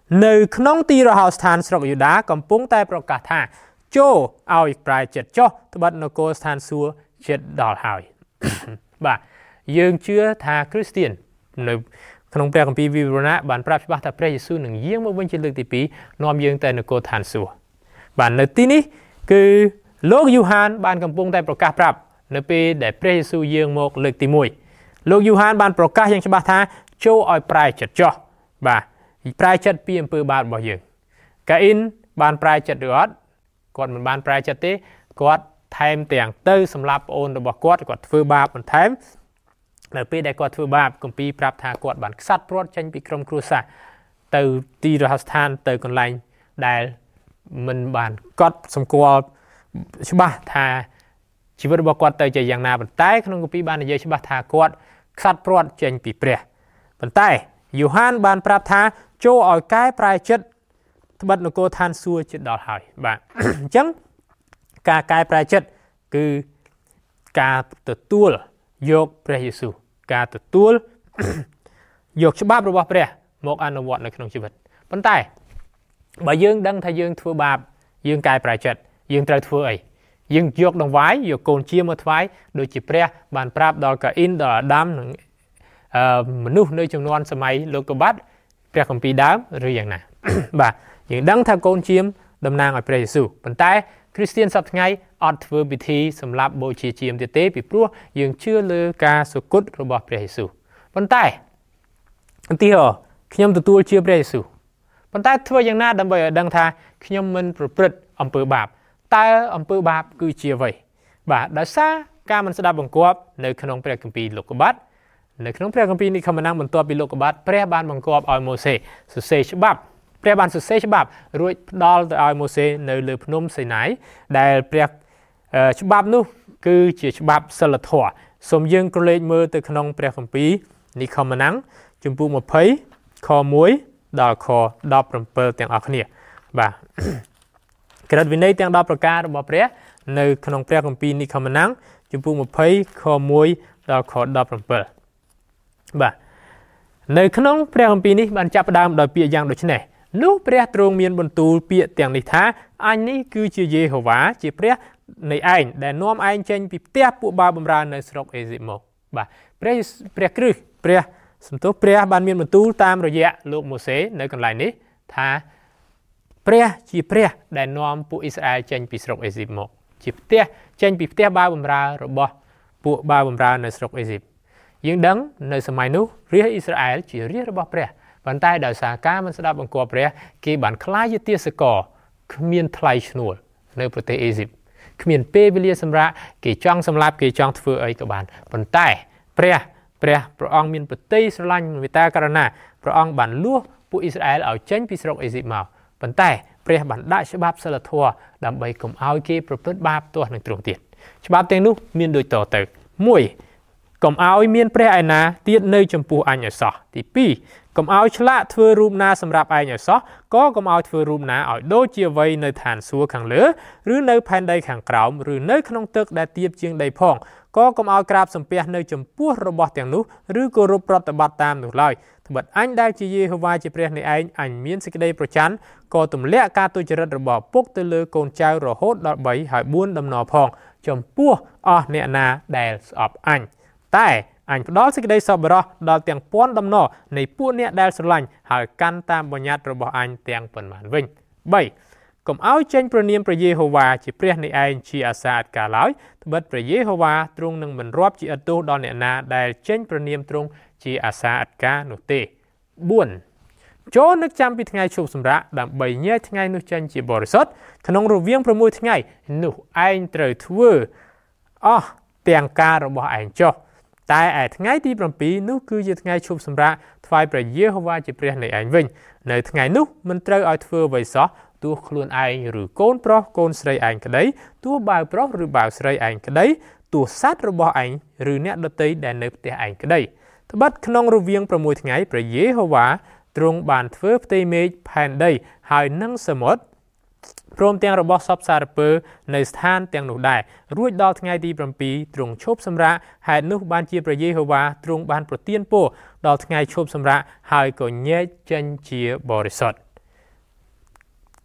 នៅក្នុងទីរហោស្ថានស្រុកយូដាកំពុងតែប្រកាសថាចូលឲ្យប្រែចិត្តចុះត្បិតនគរស្ថានសួគ៌ជិតដល់ហើយ បាទយើងជឿថាគ្រីស្ទាននៅក្នុងព្រះគម្ពីរវិវរណៈបានប្រាប់ច្បាស់ថាព្រះយេស៊ូវនឹងយាងមកវិញជាលើកទីពីរនាំយើងទៅនគរឋានសួគ៌បាទនៅទីនេះគឺលោកយូហានបានកំពុងតែប្រកាសប្រាប់នៅពេលដែលព្រះយេស៊ូវយាងមកលើកទីមួយលោកយូហានបានប្រកាសយ៉ាងច្បាស់ថាចូលឲ្យប្រែចិត្តចុះបាទប្រែចិត្តពីអំពើបាបរបស់យើងកាអ៊ីនបានប្រែចិត្តឬអត់គាត់មិនបានប្រែចិត្តទេគាត់ថែមទាំងទៅសម្លាប់ប្អូនរបស់គាត់គាត់ធ្វើបាបបន្ថែមនៅពេលដែលគាត់ធ្វើបាបគម្ពីរប្រាប់ថាគាត់បានខ្សាត់ព្រាត់ចេញពីក្រុមគ្រួសារទៅទីរហោស្ថានទៅកន្លែងដែលមិនបានកត់សម្គាល់ច្បាស់ថាជីវិតរបស់គាត់ទៅជាយ៉ាងណាប៉ុន្តែក្នុងគម្ពីរបាននិយាយច្បាស់ថាគាត់ខ្សាត់ព្រាត់ចេញពីព្រះប៉ុន្តែយូហានបានប្រាប់ថាចូលឲ្យកែប្រែចិត្តត្បិតនគរឋានសួគ៌ជិតដល់ហើយបាទអញ្ចឹងការកែប្រែចិត្តគឺការទទួលយកព្រះយេស៊ូវការទទួលយកច្បាប់របស់ព្រះមកអនុវត្តនៅក្នុងជីវិតប៉ុន្តែបើយើងដឹងថាយើងធ្វើបាបយើងកែប្រែចិត្តយើងត្រូវធ្វើអីយើងយកដង្វាយយកកូនជាមកថ្វាយដូចជាព្រះបានប្រាប់ដល់កាអ៊ីនដល់អាដាមនិងអឺមនុស្សនៅចំនួនសម័យលោកកបាត់ព្រះគម្ពីរដើមឬយ៉ាងណា បាទយើងដឹងថាកូនជាតំណាងឲ្យព្រះយេស៊ូវប៉ុន្តែគ្រីស្ទានសប្តាហ៍ថ្ងៃអត់ធ្វើពិធីសម្រាប់បូជាជាមទៀតទេពីព្រោះយើងជឿលើការសុគតរបស់ព្រះយេស៊ូវប៉ុន្តែឧទាហរណ៍ខ្ញុំទទួលជាព្រះយេស៊ូវប៉ុន្តែធ្វើយ៉ាងណាដើម្បីឲ្យដឹងថាខ្ញុំមិនប្រព្រឹត្តអំពើបាបតើអំពើបាបគឺជាអ្វីបាទដោយសារការមិនស្ដាប់បង្គាប់នៅក្នុងព្រះគម្ពីរលោកុបាទនៅក្នុងព្រះគម្ពីរនិខមណាំងបន្ទាប់ពីលោកុបាទព្រះបានបង្គាប់ឲ្យម៉ូសេសរសេរច្បាប់ព្រះបានសរសេរច្បាប់រួចផ្ដល់ទៅឲ្យម៉ូសេនៅលើភ្នំសេណាយដែលព្រះច្បាប់នោះគឺជាច្បាប់សិលធម៌សូមយើងក្រឡេកមើលទៅក្នុងព្រះគម្ពីរនិខមណាំងជំពូកยี่สิบខមួយដល់ខដប់เจ็ดទាំងអស់គ្នាបាទក្រឹតវិន័យទាំង10ប្រការរបស់ព្រះនៅក្នុងព្រះគម្ពីរនិខមណាំងជំពូកยี่สิบខមួយដល់ខដប់เจ็ดបាទនៅក្នុងព្រះគម្ពីរនេះបានចាប់ផ្ដើមដោយពាក្យយ៉ាងដូចនេះនោះព្រះទ្រង់មានបន្ទូលពាក្យទាំងនេះថាអញនេះគឺជាយេហូវ៉ាជាព្រះនៃឯងដែលនាំឯងចេញពីផ្ទះពួកបាវបំរើនៅស្រុកអេស៊ីបមកបាទព្រះព្រះគ្រឹះព្រះសំទោសព្រះបានមានបន្ទូលតាមរយៈលោកម៉ូសេនៅកន្លែងនេះថាព្រះជាព្រះដែលនាំពួកអ៊ីស្រាអែលចេញពីស្រុកអេស៊ីបមកជាផ្ទះចេញពីផ្ទះបាវបំរើរបស់ពួកបាវបំរើនៅស្រុកអេស៊ីបយើងដឹងនៅសម័យនោះរាជអ៊ីស្រាអែលជារាជរបស់ព្រះប៉ុន្តែដោយសារការមិនស្ដាប់បង្គាប់ព្រះគេបានក្លាយជាទាសករគ្មានថ្លៃឈ្នួលនៅប្រទេសអេស៊ីបគ្មានពេលវេលាសម្រាប់គេចង់សម្លាប់គេចង់ធ្វើអីក៏បានប៉ុន្តែព្រះព្រះព្រះអង្គមានប្រតិយស្រឡាញ់មេត្តាករុណាព្រះអង្គបានលួសពួកអ៊ីស្រាអែលឲ្យចេញពីស្រុកអេស៊ីបមកប៉ុន្តែព្រះបានដាក់ច្បាប់សិលធម៌ដើម្បីកុំឲ្យគេប្រព្រឹត្តបាបទាស់នឹងទ្រង់ទៀតច្បាប់ទាំងនោះមានដូចតទៅមួយកុំឲ្យមានព្រះឯណាទៀតនៅចំពោះអញឲ្យសោះទីពីរកុំឲ្យឆ្លាក់ធ្វើរូបណាសម្រាប់ឯងឲ្យសោះក៏កុំឲ្យធ្វើរូបណាឲ្យដូចជាអ្វីនៅឋានសួគ៌ខាងលើឬនៅផែនដីខាងក្រោមឬនៅក្នុងទឹកដែលទាបជាងដីផងក៏កុំឲ្យក្រាបសំពះនៅចំពោះរបស់ទាំងនោះឬគោរពប្រតិបត្តិតាមនោះឡើយត្បិតអញដែលជាយេហូវ៉ាជាព្រះនៃឯងអញមានសេចក្តីប្រច័ណ្ឌក៏ទម្លាក់ការទុច្ចរិតរបស់ពុកទៅលើកូនចៅរហូតដល់បីហើយបួនដំណរផងចំពោះអស់អ្នកណាដែលស្អប់អញតែអញផ្ដល់សេចក្តីសប្បុរសដល់ទាំងពាន់ដំណរនៃពួកអ្នកដែលស្រឡាញ់ហើយកាន់តាមបញ្ញត្តិរបស់អញទាំងប៉ុន្មានវិញបីកុំឲ្យចេញព្រះនាមព្រះយេហូវ៉ាជាព្រះនៃឯងជាអាសាឥតកាលឡើយត្បិតព្រះយេហូវ៉ាទ្រង់នឹងមិនរាប់ជាឥតទោសដល់អ្នកណាដែលចេញព្រះនាមទ្រង់ជាអាសាឥតកាលនោះទេបួនចូលនឹកចាំពីថ្ងៃឈប់សម្រាកដើម្បីញែកថ្ងៃនោះចេញជាបរិសុទ្ធក្នុងរវាង៦ថ្ងៃនោះឯងត្រូវធ្វើអស់ទាំងការរបស់ឯងចុះតែឯថ្ងៃទី7នោះគឺជាថ្ងៃឈប់សម្រាកថ្វាយព្រះយេហូវ៉ាជាព្រះនៃឯងវិញនៅថ្ងៃនោះមិនត្រូវឲ្យធ្វើអ្វីសោះទោះខ្លួនឯងឬកូនប្រុសកូនស្រីឯងក្តីទោះបាវប្រុសឬបាវស្រីឯងក្តីទោះសត្វរបស់ឯងឬអ្នកដទៃដែលនៅផ្ទះឯងក្តីត្បិតក្នុងរវាង6ថ្ងៃព្រះយេហូវ៉ាទ្រង់បានធ្វើផ្ទៃមេឃផែនដីហើយនឹងសមុទ្រព្រមទាំងរបស់សពសារពើនៅស្ថានទាំងនោះដែររួចដល់ថ្ងៃទី7ទ្រង់ឈប់សម្រាកហេតុនោះបានជាព្រះយេហូវ៉ាទ្រង់បានប្រទានពរដល់ថ្ងៃឈប់សម្រាកហើយក៏ញែកចេញជាបរិសុទ្ធ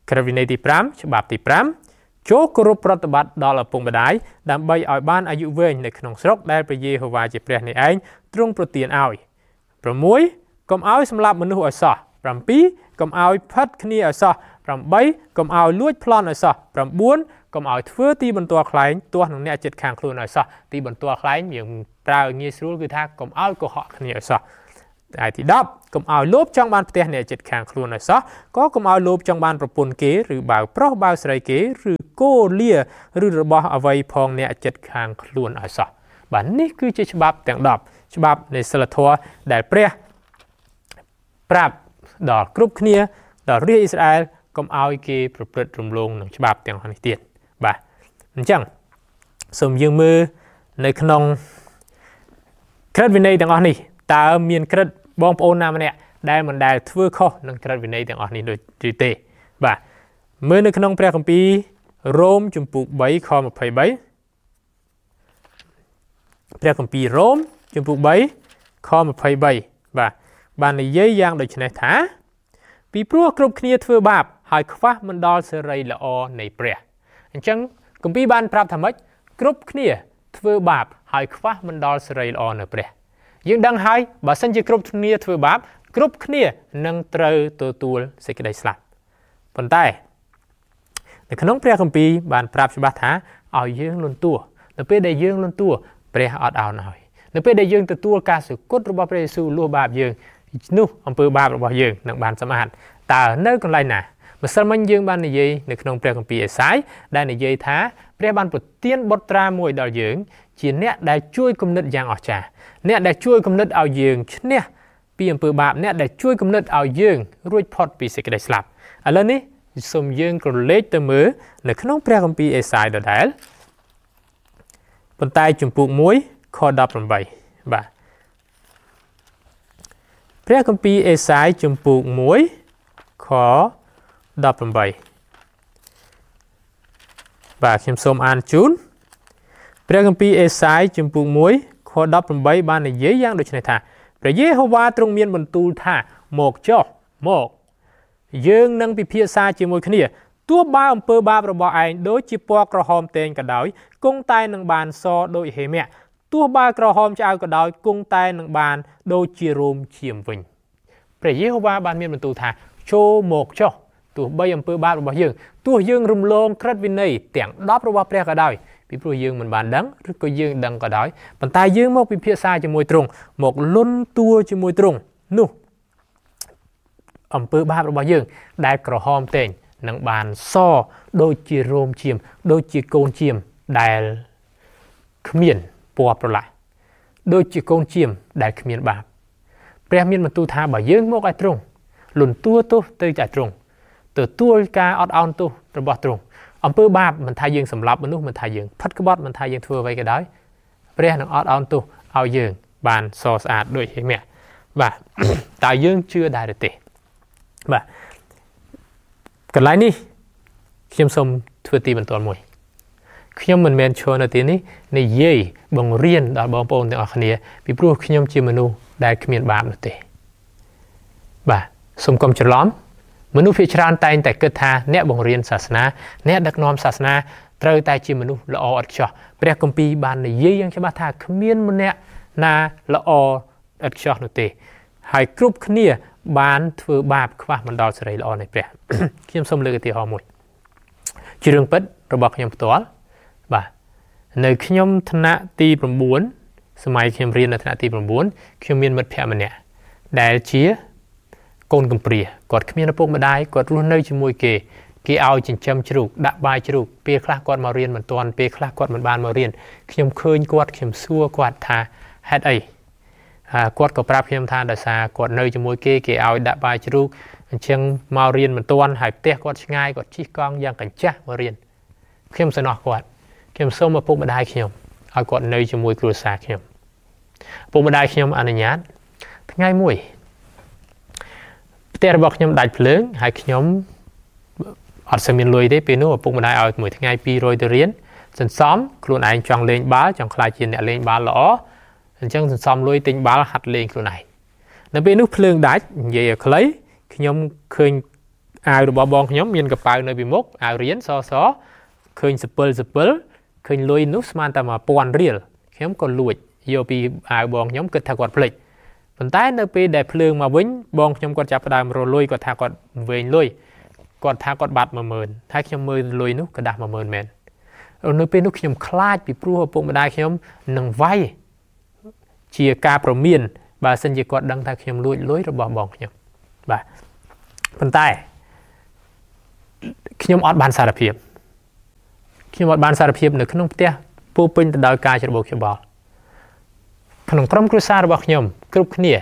ក្រឹតវិន័យទីfiveច្បាប់ទីfiveចូលគោរពប្រតិបត្តិដល់ឪពុកម្ដាយដើម្បីឲ្យបានអាយុវែងនៅក្នុងស្រុកដែលព្រះយេហូវ៉ាជាព្រះនៃឯងទ្រង់ប្រទានឲ្យsixកុំឲ្យសម្លាប់មនុស្សឲ្យសោះsevenកុំឲ្យផិតគ្នាឲ្យសោះeightកុំឲ្យលួចប្លន់ឲ្យសោះnineកុំឲ្យធ្វើទីបន្ទាល់ខ្លែងទាស់នឹងអ្នកចិត្តខាងខ្លួនឲ្យសោះទីបន្ទាល់ខ្លែងយើងប្រើងាយស្រួលគឺថាកុំឲ្យកុហកគ្នាឲ្យសោះហើយទីtenកុំឲ្យលោភចង់បានផ្ទះអ្នកចិត្តខាងខ្លួនឲ្យសោះក៏កុំឲ្យលោភចង់បានប្រពន្ធគេឬបើប្រុសបើស្រីគេឬគោលាឬរបស់អ្វីផងអ្នកចិត្តខាងខ្លួនឲ្យសោះបាទនេះគឺជាច្បាប់ទាំងtenច្បាប់នៃសិលធម៌ដែលព្រះប្រាប់ដល់គ្រប់គ្នាដល់រាជអ៊ីស្រាអែលកុំឲ្យគេប្រព្រឹត្តរំលងនឹងច្បាប់ទាំងនេះទៀតបាទអញ្ចឹងសូមយើងមើលនៅក្នុងក្រឹតវិន័យទាំងអស់នេះតើមានក្រឹតបងប្អូនណាម្នាក់ដែលមិនដែលធ្វើខុសនឹងក្រឹតវិន័យទាំងអស់នេះដូចទេបាទមើលនៅក្នុងព្រះគម្ពីររ៉ូមជំពូកthreeខtwenty-threeព្រះគម្ពីររ៉ូមជំពូកthreeខtwenty-threeបាទបាននិយាយយ៉ាងដូចនេះថាពីព្រោះគ្រប់គ្នាធ្វើបាបហើយខ្វះមិនដល់សេរីល្អនៃព្រះអញ្ចឹងគម្ពីរបានប្រាប់ថាម៉េចគ្រប់គ្នាធ្វើបាបហើយខ្វះមិនដល់សេរីល្អនៅព្រះយើងដឹងហើយបើសិនជាគ្រប់គ្នាធ្វើបាបគ្រប់គ្នានឹងត្រូវទទួលសេចក្តីស្លាប់ប៉ុន្តែនៅក្នុងព្រះគម្ពីរបានប្រាប់ច្បាស់ថាឲ្យយើងលន់តួនៅពេលដែលយើងលន់តួព្រះអត់ឱនឲ្យនៅពេលដែលយើងទទួលការសុគតរបស់ព្រះយេស៊ូវលួសបាបយើងនោះអំពើបាបរបស់យើងនឹងបានសម្អាតតើនៅកន្លែងណាម្សិលមិញយើងបាននិយាយនៅក្នុងព្រះគម្ពីរអេសាយដែលនិយាយថាព្រះបានប្រទានបុត្រាមួយដល់យើងជាអ្នកដែលជួយគំនិតយ៉ាងអស្ចារ្យអ្នកដែលជួយគំនិតឲ្យយើងឈ្នះពីអំពើបាបអ្នកដែលជួយគំនិតឲ្យយើងរួចផុតពីសេចក្តីស្លាប់ឥឡូវនេះសូមយើងក្រឡេកទៅមើលនៅក្នុងព្រះគម្ពីរអេសាយដដែលប៉ុន្តែជំពូកoneខeighteenបាទព្រះគម្ពីរអេសាយជំពូកoneខeighteenបាទខ្ញុំសូមអានជូនព្រះគម្ពីរអេសាយជំពូកoneខeighteenបាននិយាយយ៉ាងដូចនេះថាព្រះយេហូវ៉ាទ្រង់មានបន្ទូលថាមកចុះមកយើងនឹងពិភាក្សាជាមួយគ្នាទោះបើអំពើបាបរបស់ឯងដូចជាពណ៌ក្រហមតែងក៏ដោយគង់តែនឹងបានសដូចហេមៈទោះបើក្រហមឆ្អៅក៏ដោយគង់តែនឹងបានដូចជារោមឈាមវិញព្រះយេហូវ៉ាបានមានបន្ទូលថាចូលមកចុះទោះបីអំពើបាបរបស់យើងទោះយើងរំលងក្រឹតវិន័យទាំងtenរបស់ព្រះក៏ដោយពីព្រោះយើងមិនបានដឹងឬក៏យើងដឹងក៏ដោយប៉ុន្តែយើងមកពិភាក្សាជាមួយទ្រង់មកលន់តួជាមួយទ្រង់នោះអំពើបាបរបស់យើងដែលក្រហមតែងនឹងបានសដូចជារោមឈាមដូចជាកូនឈាមដែលគ្មានពណ៌ប្រឡាក់ដូចជាកូនឈាមដែលគ្មានបាបព្រះមានបន្ទូលថាបើយើងមកឲ្យទ្រង់លន់តួទោសទៅឲ្យទ្រង់ទទួលការអត់ឱនទោសរបស់ទ្រង់អំពើបាបមិនថាយើងសម្លាប់មនុស្សមិនថាយើងផិតក្បត់មិនថាយើងធ្វើអ្វីក៏ដោយព្រះនឹងអត់ឱនទោសឲ្យយើងបានសស្អាតដូចហេមៈបាទតើយើងជឿដែរទេបាទកន្លែងនេះខ្ញុំសូមធ្វើទីបន្ទាល់មួយខ្ញុំមិនមែនឈរនៅទីនេះនិយាយបង្រៀនដល់បងប្អូនទាំងអស់គ្នាពីព្រោះខ្ញុំជាមនុស្សដែលគ្មានបាបនោះទេបាទសូមកុំច្រឡំមនុស្សភាគច្រើនតែងតែគិតថាអ្នកបង្រៀនសាសនាអ្នកដឹកនាំសាសនាត្រូវតែជាមនុស្សល្អឥតខ្ចោះព្រះគម្ពីរបាននិយាយយ៉ាងច្បាស់ថាគ្មានម្នាក់ណាល្អឥតខ្ចោះនោះទេហើយគ្រប់គ្នាបានធ្វើបាបខ្វះមិនដល់សេរីល្អនៃព្រះខ្ញុំសូមលើកឧទាហរណ៍មួយជារឿងពិតរបស់ខ្ញុំផ្ទាល់បាទនៅខ្ញុំថ្នាក់ទីnineសម័យខ្ញុំរៀននៅថ្នាក់ទីnineខ្ញុំមានមិត្តភក្តិម្នាក់ដែលជាកូនកំព្រាគាត់គ្មានឪពុកម្ដាយគាត់រស់នៅជាមួយគេគេឲ្យចិញ្ចឹមជ្រូកដាក់បាយជ្រូកពេលខ្លះគាត់មករៀនមិនទាន់ពេលខ្លះគាត់មិនបានមករៀនខ្ញុំឃើញគាត់ខ្ញុំសួរគាត់ថាហេតុអីគាត់ក៏ប្រាប់ខ្ញុំថាដោយសារគាត់នៅជាមួយគេគេឲ្យដាក់បាយជ្រូកអញ្ចឹងមករៀនមិនទាន់ហើយផ្ទះគាត់ឆ្ងាយគាត់ជិះកង់យ៉ាងកញ្ចាស់មករៀនខ្ញុំសំណោះគាត់ខ្ញុំសូមឪពុកម្ដាយខ្ញុំឲ្យគាត់នៅជាមួយគ្រួសារខ្ញុំឪពុកម្ដាយខ្ញុំអនុញ្ញាតថ្ងៃមួយផ្ទះរបស់ខ្ញុំដាច់ភ្លើងហើយខ្ញុំអត់សូវមានលុយទេពេលនោះឪពុកម្ដាយឲ្យមួយថ្ងៃtwo hundredទៅរៀនសន្សំខ្លួនឯងចង់លេងបាល់ចង់ខ្លាចជាអ្នកលេងបាល់ល្អអញ្ចឹងសន្សំលុយទិញបាល់ហាត់លេងខ្លួនឯងនៅពេលនោះភ្លើងដាច់និយាយឲ្យខ្លីខ្ញុំឃើញអាវរបស់បងខ្ញុំមានកប៉ៅនៅពីមុខអាវរៀនសសឃើញសពិលសពិលឃើញលុយនោះស្មានតែមួយពាន់រៀលខ្ញុំក៏លួចយកពីអាវបងខ្ញុំគិតថាគាត់ភ្លេចប៉ុន្តែនៅពេលដែលភ្លើងមកវិញបងខ្ញុំគាត់ចាប់ផ្ដើមរលុយគាត់ថាគាត់វែងលុយគាត់ថាគាត់បាត់ មួយម៉ឺន ហើយខ្ញុំមើលលុយនោះក៏ដាស់ មួយម៉ឺន មែននៅពេលនោះខ្ញុំខ្លាចពីព្រោះឪពុកម្ដាយខ្ញុំនឹងវាយជាការប្រមានបើសិនជាគាត់ដឹងថាខ្ញុំលួចលុយរបស់បងខ្ញុំបាទប៉ុន្តែខ្ញុំអត់បានសារភាពខ្ញុំអត់បានសារភាពនៅក្នុងផ្ទះពោពេញទៅដោយការច្របូកច្របល់ក្នុងក្រុមគ្រួសាររបស់ខ្ញុំគ្រប់គ្នា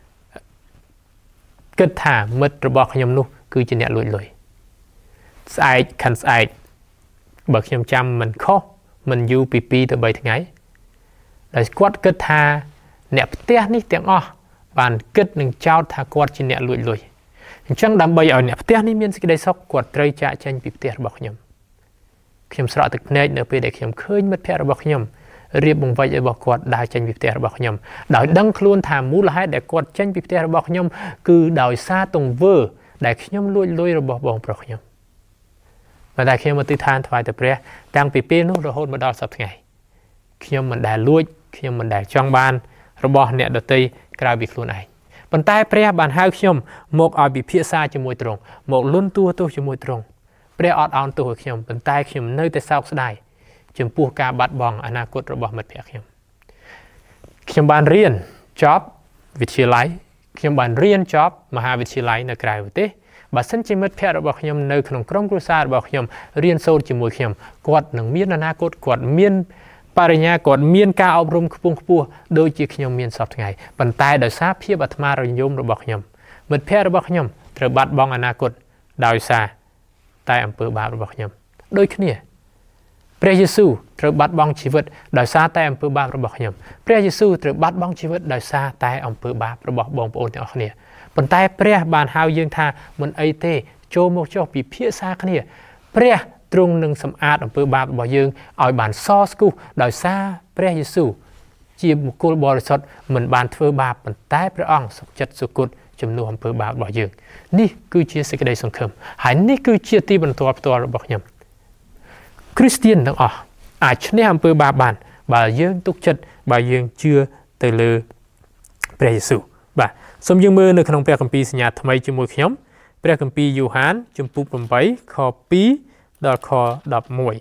គិតថាមិត្តរបស់ខ្ញុំនោះគឺជាអ្នកលួចលុយស្អែកខាន់ស្អែកបើខ្ញុំចាំមិនខុសមិនយូរពីពីរទៅបីថ្ងៃដែលគាត់គិតថាអ្នកផ្ទះនេះទាំងអស់បានគិតនឹងចោទថាគាត់ជាអ្នកលួចលុយអញ្ចឹងដើម្បីឲ្យអ្នកផ្ទះនេះមានសេចក្តីសុខគាត់ត្រូវចាកចេញពីផ្ទះរបស់ខ្ញុំខ្ញុំស្រក់ទឹកភ្នែកនៅពេលដែលខ្ញុំឃើញមិត្តភ័ក្តិរបស់ខ្ញុំរៀបបង្វិចរបស់គាត់ដើរចេញពីផ្ទះរបស់ខ្ញុំដោយដឹងខ្លួនថាមូលហេតុដែលគាត់ចេញពីផ្ទះរបស់ខ្ញុំគឺដោយសារទង្វើដែលខ្ញុំលួចលុយរបស់បងប្រុសខ្ញុំប៉ុន្តែខ្ញុំអធិដ្ឋានថ្វាយទៅព្រះតាំងពីពេលនោះរហូតមកដល់សប្តាហ៍ថ្ងៃខ្ញុំមិនដែលលួចខ្ញុំមិនដែលចង់បានរបស់អ្នកដទៃក្រៅពីខ្លួនឯងប៉ុន្តែព្រះបានហៅខ្ញុំមកឲ្យពិភាក្សាជាមួយទ្រង់មកលន់តួទោសជាមួយទ្រង់ព្រះអត់អោនទោសឲ្យខ្ញុំប៉ុន្តែខ្ញុំនៅតែសោកស្ដាយចំពោះការបាត់បង់អនាគតរបស់មិត្តភក្តិខ្ញុំខ្ញុំបានរៀនចប់វិទ្យាល័យខ្ញុំបានរៀនចប់មហាវិទ្យាល័យនៅក្រៅប្រទេសបើសិនជាមិត្តភក្តិរបស់ខ្ញុំនៅក្នុងក្រុមគ្រួសាររបស់ខ្ញុំរៀនសូត្រជាមួយខ្ញុំគាត់នឹងមានអនាគតគាត់មានបរិញ្ញាគាត់មានការអប់រំខ្ពង់ខ្ពស់ដូចជាខ្ញុំមានសពថ្ងៃប៉ុន្តែដោយសារភាពអាត្មារញញោមរបស់ខ្ញុំមិត្តភក្តិរបស់ខ្ញុំត្រូវបាត់បង់អនាគតដោយសារតែអំពើបាបរបស់ខ្ញុំដូចគ្នាព្រះយេស៊ូវត្រូវបាត់បង់ជីវិតដោយសារតែអំពើបាបរបស់ខ្ញុំព្រះយេស៊ូវត្រូវបាត់បង់ជីវិតដោយសារតែអំពើបាបរបស់បងប្អូនទាំងអស់គ្នាប៉ុន្តែព្រះបានហៅយើងថាមិនអីទេចូលមកចុះពិភាក្សាគ្នាព្រះទ្រង់នឹងសម្អាតអំពើបាបរបស់យើងឲ្យបានសស្គូសដោយសារព្រះយេស៊ូវជាបុគ្គលបរិសុទ្ធមិនបានធ្វើបាបប៉ុន្តែព្រះអង្គសុខចិត្តសុគតជំនួសអំពើបាបរបស់យើងនេះគឺជាសេចក្តីសង្ឃឹមហើយនេះគឺជាទីបន្ទាល់ផ្ទាល់របស់ខ្ញុំគ្រីស្ទានទាំងអស់អាចឈ្នះអំពើបាបបានបើយើងទុកចិត្តបើយើងជឿទៅលើព្រះយេស៊ូវបាទសូមយើងមើលនៅក្នុងព្រះគម្ពីរសញ្ញាថ្មីជាមួយខ្ញុំព្រះគម្ពីរយូហានជំពូកeightខtwoដល់ខeleven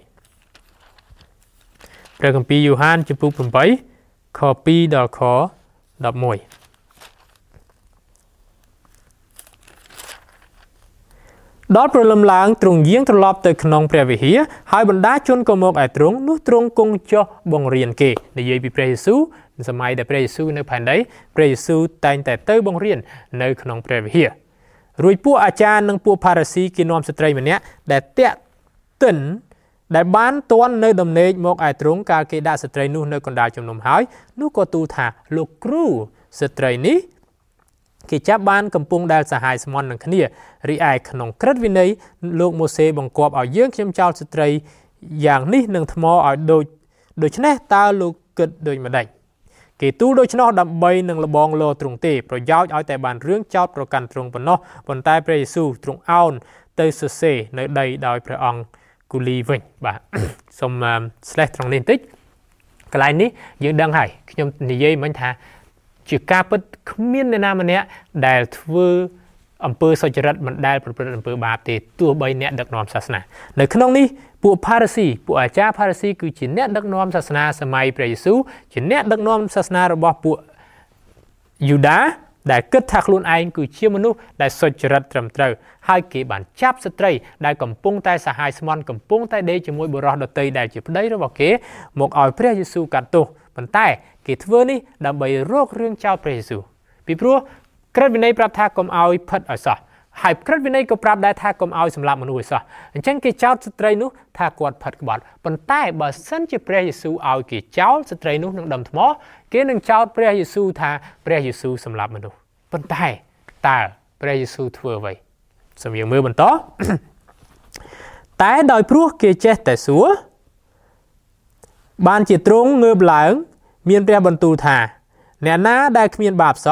ព្រះគម្ពីរយូហានជំពូកeightខtwoដល់ខelevenដល់ព្រលឹមឡើងទ្រង់យាងត្រឡប់ទៅក្នុងព្រះវិហារហើយបណ្ដាជនក៏មកឯទ្រង់នោះទ្រង់គង់ចុះបង្រៀនគេនិយាយពីព្រះយេស៊ូវសម័យដែលព្រះយេស៊ូវនៅផែនដីព្រះយេស៊ូវតែងតែទៅបង្រៀននៅក្នុងព្រះវិហាររួចពួកអាចារ្យនិងពួកផារ៉ាស៊ីគេនាំស្ត្រីម្នាក់ដែលតាក់ទិនដែលបានទាន់នៅដំណេកមកឯទ្រង់កាលគេដាក់ស្ត្រីនោះនៅកណ្ដាលជំនុំហើយនោះក៏ទូលថាលោកគ្រូស្ត្រីនេះគេចាប់បានកំពុងដែលសហាយស្មន់នឹងគ្នារីឯក្នុងក្រឹតវិន័យលោកម៉ូសេបង្គាប់ឲ្យយើងខ្ញុំចោលស្ត្រីយ៉ាងនេះនឹងថ្មឲ្យដូចដូច្នេះតើលោកគិតដូចម្ដេចគេទូលដូច្នោះដើម្បីនឹងលបងលោទ្រង់ទេប្រយោជន៍ឲ្យតែបានរឿងចោតប្រកាន់ទ្រង់ប៉ុណ្ណោះប៉ុន្តែព្រះយេស៊ូវទ្រង់អោនទៅសរសេរនៅដីដោយព្រះអង្គគូលីវិញបាទសូម slash ត្រង់នេះបន្តិចកន្លែងនេះយើងដឹងហើយខ្ញុំនិយាយមិញថាជាការពិតគ្មានអ្នកណាម្នាក់ដែលធ្វើអំពើសុចរិតមិនដែលប្រព្រឹត្តអំពើបាបទេទោះបីអ្នកដឹកនាំសាសនានៅក្នុងនេះពួកផារ៉ាស៊ីពួកអាចារ្យផារ៉ាស៊ីគឺជាអ្នកដឹកនាំសាសនាសម័យព្រះយេស៊ូវជាអ្នកដឹកនាំសាសនារបស់ពួកយូដាដែលគិតថាខ្លួនឯងគឺជាមនុស្សដែលសុចរិតត្រឹមត្រូវហើយគេបានចាប់ស្ត្រីដែលកំពុងតែសហាយស្មន់កំពុងតែដេកជាមួយបុរសដទៃដែលជាប្តីរបស់គេមកឲ្យព្រះយេស៊ូវកាត់ទោសប៉ុន្តែគេធ្វើនេះដើម្បីរករឿងចោទព្រះយេស៊ូវពីព្រោះក្រឹតវិន័យប្រាប់ថាកុំឲ្យផិតឲ្យសោះហើយក្រឹតវិន័យក៏ប្រាប់ដែរថាកុំឲ្យសម្លាប់មនុស្សឲ្យសោះអញ្ចឹងគេចោទស្ត្រីនោះថាគាត់ផិតក្បត់ប៉ុន្តែបើសិនជាព្រះយេស៊ូវឲ្យគេចោទស្ត្រីនោះនឹងដុំថ្មគេនឹងចោទព្រះយេស៊ូវថាព្រះយេស៊ូវសម្លាប់មនុស្សប៉ុន្តែតើព្រះយេស៊ូវធ្វើអ្វីសូមយើងមើលបន្តតែដោយព្រោះគេចេះតែសួរបានជាទ្រង់ងើបឡើងមានព្រះបន្ទូលថាអ្នកណាដែលគ្មានបាបសោះ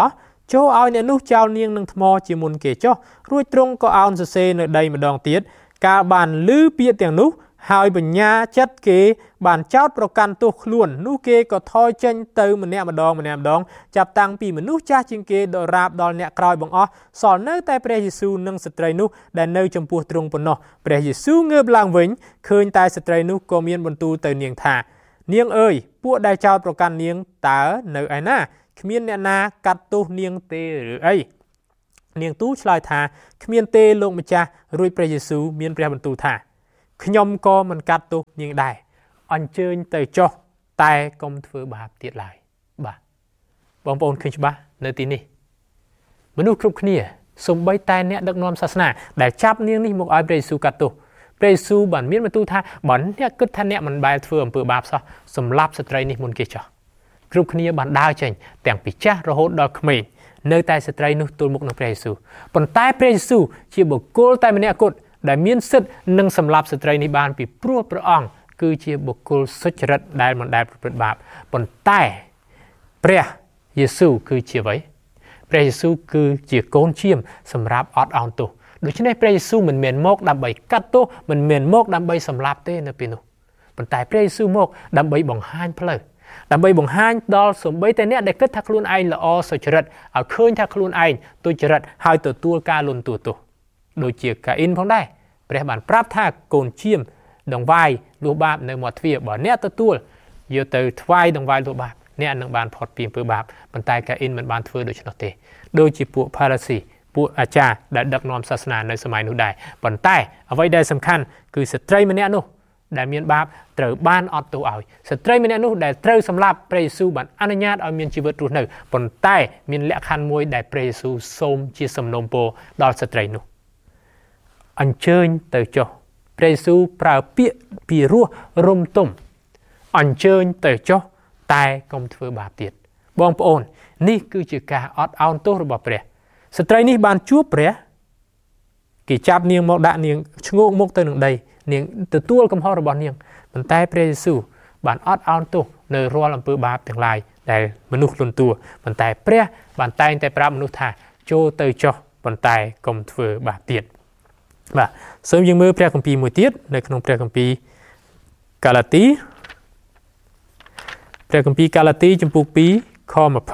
ចូលឲ្យអ្នកនោះចោលនាងនឹងថ្មជាមុនគេចុះរួចទ្រង់ក៏អោនសរសេរនៅដីម្ដងទៀតកាលបានឮពាក្យទាំងនោះហើយបញ្ញាចិត្តគេបានចោទប្រកាន់ទោសខ្លួននោះគេក៏ថយចេញទៅម្នាក់ម្ដងម្នាក់ម្ដងចាប់តាំងពីមនុស្សចាស់ជាងគេដល់រាបដល់អ្នកក្រោយបង្អស់សល់នៅតែព្រះយេស៊ូវនិងស្ត្រីនោះដែលនៅចំពោះទ្រង់ប៉ុណ្ណោះព្រះយេស៊ូវងើបឡើងវិញឃើញតែស្ត្រីនោះក៏មានបន្ទូលទៅនាងថានាងអើយពួកដែលចោទប្រកាន់នាងតើនៅឯណាគ្មានអ្នកណាកាត់ទោសនាងទេឬអីនាងទូលឆ្លើយថាគ្មានទេលោកម្ចាស់រួចព្រះយេស៊ូវមានព្រះបន្ទូលថាខ្ញុំក៏មិនកាត់ទោសនាងដែរអញ្ជើញទៅចុះតែកុំធ្វើបាបទៀតឡើយបាទបងប្អូនឃើញច្បាស់នៅទីនេះមនុស្សគ្រប់គ្នាសូម្បីតែអ្នកដឹកនាំសាសនាដែលចាប់នាងនេះមកឲ្យព្រះយេស៊ូវកាត់ទោសព្រះយេស៊ូវបានមានបន្ទូលថាបើអ្នកគិតថាអ្នកមិនបែរធ្វើអំពើបាបសោះសម្លាប់ស្ត្រីនេះមុនគេចោះគ្រប់គ្នាបានដើរចេញទាំងពីចាស់រហូតដល់ក្មេងនៅតែស្ត្រីនោះទល់មុខនឹងព្រះយេស៊ូវប៉ុន្តែព្រះយេស៊ូវជាបុគ្គលតែម្នាក់គត់ដែលមានសិទ្ធិនឹងសម្លាប់ស្ត្រីនេះបានពីព្រោះព្រះអង្គគឺជាបុគ្គលសុចរិតដែលមិនដែលប្រព្រឹត្តបាបប៉ុន្តែព្រះយេស៊ូវគឺជាអ្វីព្រះយេស៊ូវគឺជាកូនឈាមសម្រាប់អត់ឱនទោសដូច្នេះព្រះយេស៊ូវមិនមែនមកដើម្បីកាត់ទោសមិនមែនមកដើម្បីសម្លាប់ទេនៅពេលនោះប៉ុន្តែព្រះយេស៊ូវមកដើម្បីបង្ហាញផ្លូវដើម្បីបង្ហាញដល់សូម្បីតែអ្នកដែលគិតថាខ្លួនឯងល្អសុចរិតឲ្យឃើញថាខ្លួនឯងទុច្ចរិតហើយទទួលការលន់តួទោសដូចជាកាអ៊ីនផងដែរព្រះបានប្រាប់ថាកូនឈាមដង្វាយលួសបាបនៅមាត់ទ្វារបើអ្នកទទួលយកទៅថ្វាយដង្វាយលួសបាបអ្នកនឹងបានផុតពីអំពើបាបប៉ុន្តែកាអ៊ីនមិនបានធ្វើដូច្នោះទេដូចជាពួកផារ៉ាស៊ីពួកអាចារ្យដែលដឹកនាំសាសនានៅសម័យនោះដែរប៉ុន្តែអ្វីដែលសំខាន់គឺស្ត្រីម្នាក់នោះដែលមានបាបត្រូវបានអត់ទោសឲ្យស្ត្រីម្នាក់នោះដែលត្រូវសម្លាប់ព្រះយេស៊ូវបានអនុញ្ញាតឲ្យមានជីវិតរស់នៅប៉ុន្តែមានលក្ខខណ្ឌមួយដែលព្រះយេស៊ូវសូមជាសំណូមពរដល់ស្ត្រីនោះអញ្ជើញទៅចុះព្រះយេស៊ូវប្រើពាក្យពីរោះរំទុំអញ្ជើញទៅចុះតែកុំធ្វើបាបទៀតបងប្អូននេះគឺជាការអត់ឱនទោសរបស់ព្រះស្ត្រីនេះបានជួបព្រះគេចាប់នាងមកដាក់នាងឈ្ងោកមុខទៅនឹងដីនាងទទួលកំហុសរបស់នាងប៉ុន្តែព្រះយេស៊ូវបានអត់ឱនទោសនៅរាល់អំពើបាបទាំងឡាយដែលមនុស្សលន់តួប៉ុន្តែព្រះបានតែងតែប្រាប់មនុស្សថាចូលទៅចុះប៉ុន្តែកុំធ្វើបាបទៀតបាទសូមយើងមើលព្រះគម្ពីរមួយទៀតនៅក្នុងព្រះគម្ពីរកាឡាទីព្រះគម្ពីរកាឡាទីចំពុកពីរខยี่สิบ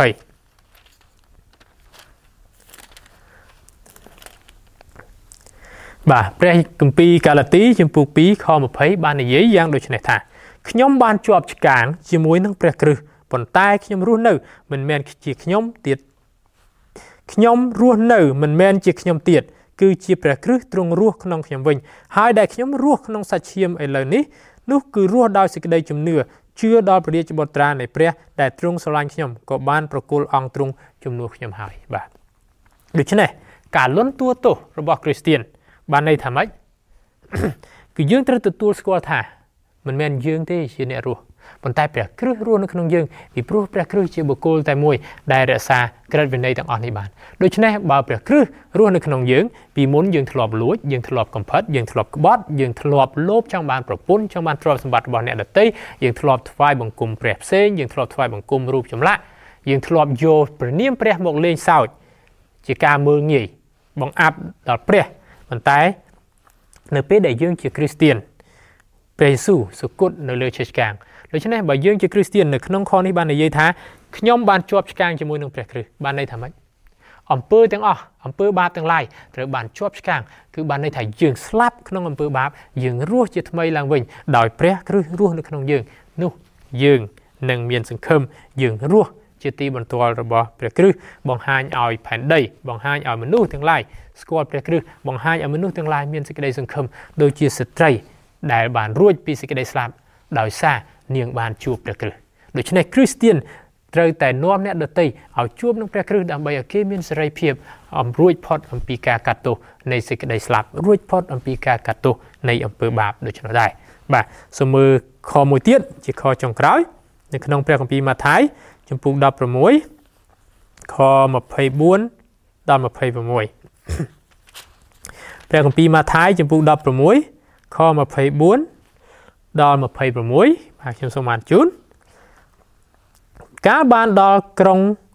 បាទព្រះគម្ពីរកាឡាទីចំពុកពីរខยี่สิบបាននិយាយយ៉ាងដូចនេះថាខ្ញុំបានជាប់ឆ្កាងជាមួយនឹងព្រះគ្រិស្តប៉ុន្តែខ្ញុំរស់នៅមិនមែនជាខ្ញុំទៀតខ្ញុំរស់នៅមិនមែនជាខ្ញុំទៀតគឺជាព្រះគ្រិស្តទ្រង់រស់ក្នុងខ្ញុំវិញហើយដែលខ្ញុំរស់ក្នុងសាច់ឈាមឥឡូវនេះនោះគឺរស់ដោយសេចក្តីជំនឿជឿដល់ព្រះរាជបុត្រានៃព្រះដែលទ្រង់ស្រឡាញ់ខ្ញុំក៏បានប្រគល់អង្គទ្រង់ជំនួសខ្ញុំហើយបាទដូច្នេះការលន់តួទោសរបស់គ្រីស្ទានបានន័យថាម៉េចគឺយើងត្រូវទទួលស្គាល់ថាមិនមែនយើងទេជាអ្នករស់ប៉ុន្តែព្រះគ្រិស្តរស់នៅក្នុងយើងពីព្រោះព្រះគ្រិស្តជាបុគ្គលតែមួយដែលរក្សាក្រឹតវិន័យទាំងអស់នេះបានដូច្នេះបើព្រះគ្រិស្តរស់នៅក្នុងយើងពីមុនយើងធ្លាប់លួចយើងធ្លាប់កំផិតយើងធ្លាប់ក្បត់យើងធ្លាប់លោភចង់បានប្រពន្ធចង់បានទ្រព្យសម្បត្តិរបស់អ្នកដទៃយើងធ្លាប់ថ្វាយបង្គំព្រះផ្សេងយើងធ្លាប់ថ្វាយបង្គំរូបចម្លាក់យើងធ្លាប់យកព្រះនាមព្រះមកលេងសើចជាការមើលងាយបង្អាប់ដល់ព្រះប៉ុន្តែនៅពេលដែលយើងជាគ្រីស្ទានព្រះយេស៊ូវសុគតនៅលើឈើឆ្កាងដូច្នេះបើយើងជាគ្រីស្ទាននៅក្នុងខនេះបាននិយាយថាខ្ញុំបានជាប់ឆ្កាងជាមួយនឹងព្រះគ្រិស្តបានន័យថាម៉េចអំពើទាំងអស់អំពើបាបទាំងឡាយត្រូវបានជាប់ឆ្កាងគឺបានន័យថាយើងស្លាប់ក្នុងអំពើបាបយើងរស់ជាថ្មីឡើងវិញដោយព្រះគ្រិស្តរស់នៅក្នុងយើងនោះយើងនឹងមានសង្ឃឹមយើងរស់ជាទីបន្ទាល់របស់ព្រះគ្រិស្តបង្ហាញឲ្យផែនដីបង្ហាញឲ្យមនុស្សទាំងឡាយស្គាល់ព្រះគ្រិស្តបង្ហាញឲ្យមនុស្សទាំងឡាយមានសេចក្តីសង្ឃឹមដូចជាស្ត្រីដែលបានរួចពីសេចក្តីស្លាប់ដោយសារនាងបានជួបព្រះគ្រិស្តដូច្នេះគ្រីស្ទានត្រូវតែនាំអ្នកដទៃឲ្យជួបនឹងព្រះគ្រិស្តដើម្បីឲ្យគេមានសេរីភាពអំរួចផុតអំពីការកាត់ទោសនៃសេចក្តីស្លាប់រួចផុតអំពីការកាត់ទោសនៃអំពើបាបដូច្នោះដែរបាទសូមមើលខមួយទៀតជាខចុងក្រោយនៅក្នុងព្រះគម្ពីរម៉ាថាយជំពូកដប់ប្រាំមួយខยี่สิบสี่ដល់ยี่สิบหกព្រះគម្ពីរម៉ាថាយជំពូកដប់ប្រាំមួយខยี่สิบสี่ដល់ยี่สิบหกបាទខ្ញុំសូមអានជូនកាលបានដល់ក្រុង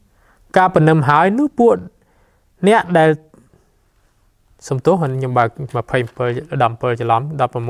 ការប៉ុណ្ណឹមហើយនោះពួកអ្នកដែលសំទោសខ្ញុំបើកยี่สิบเจ็ด 17ច្រឡំ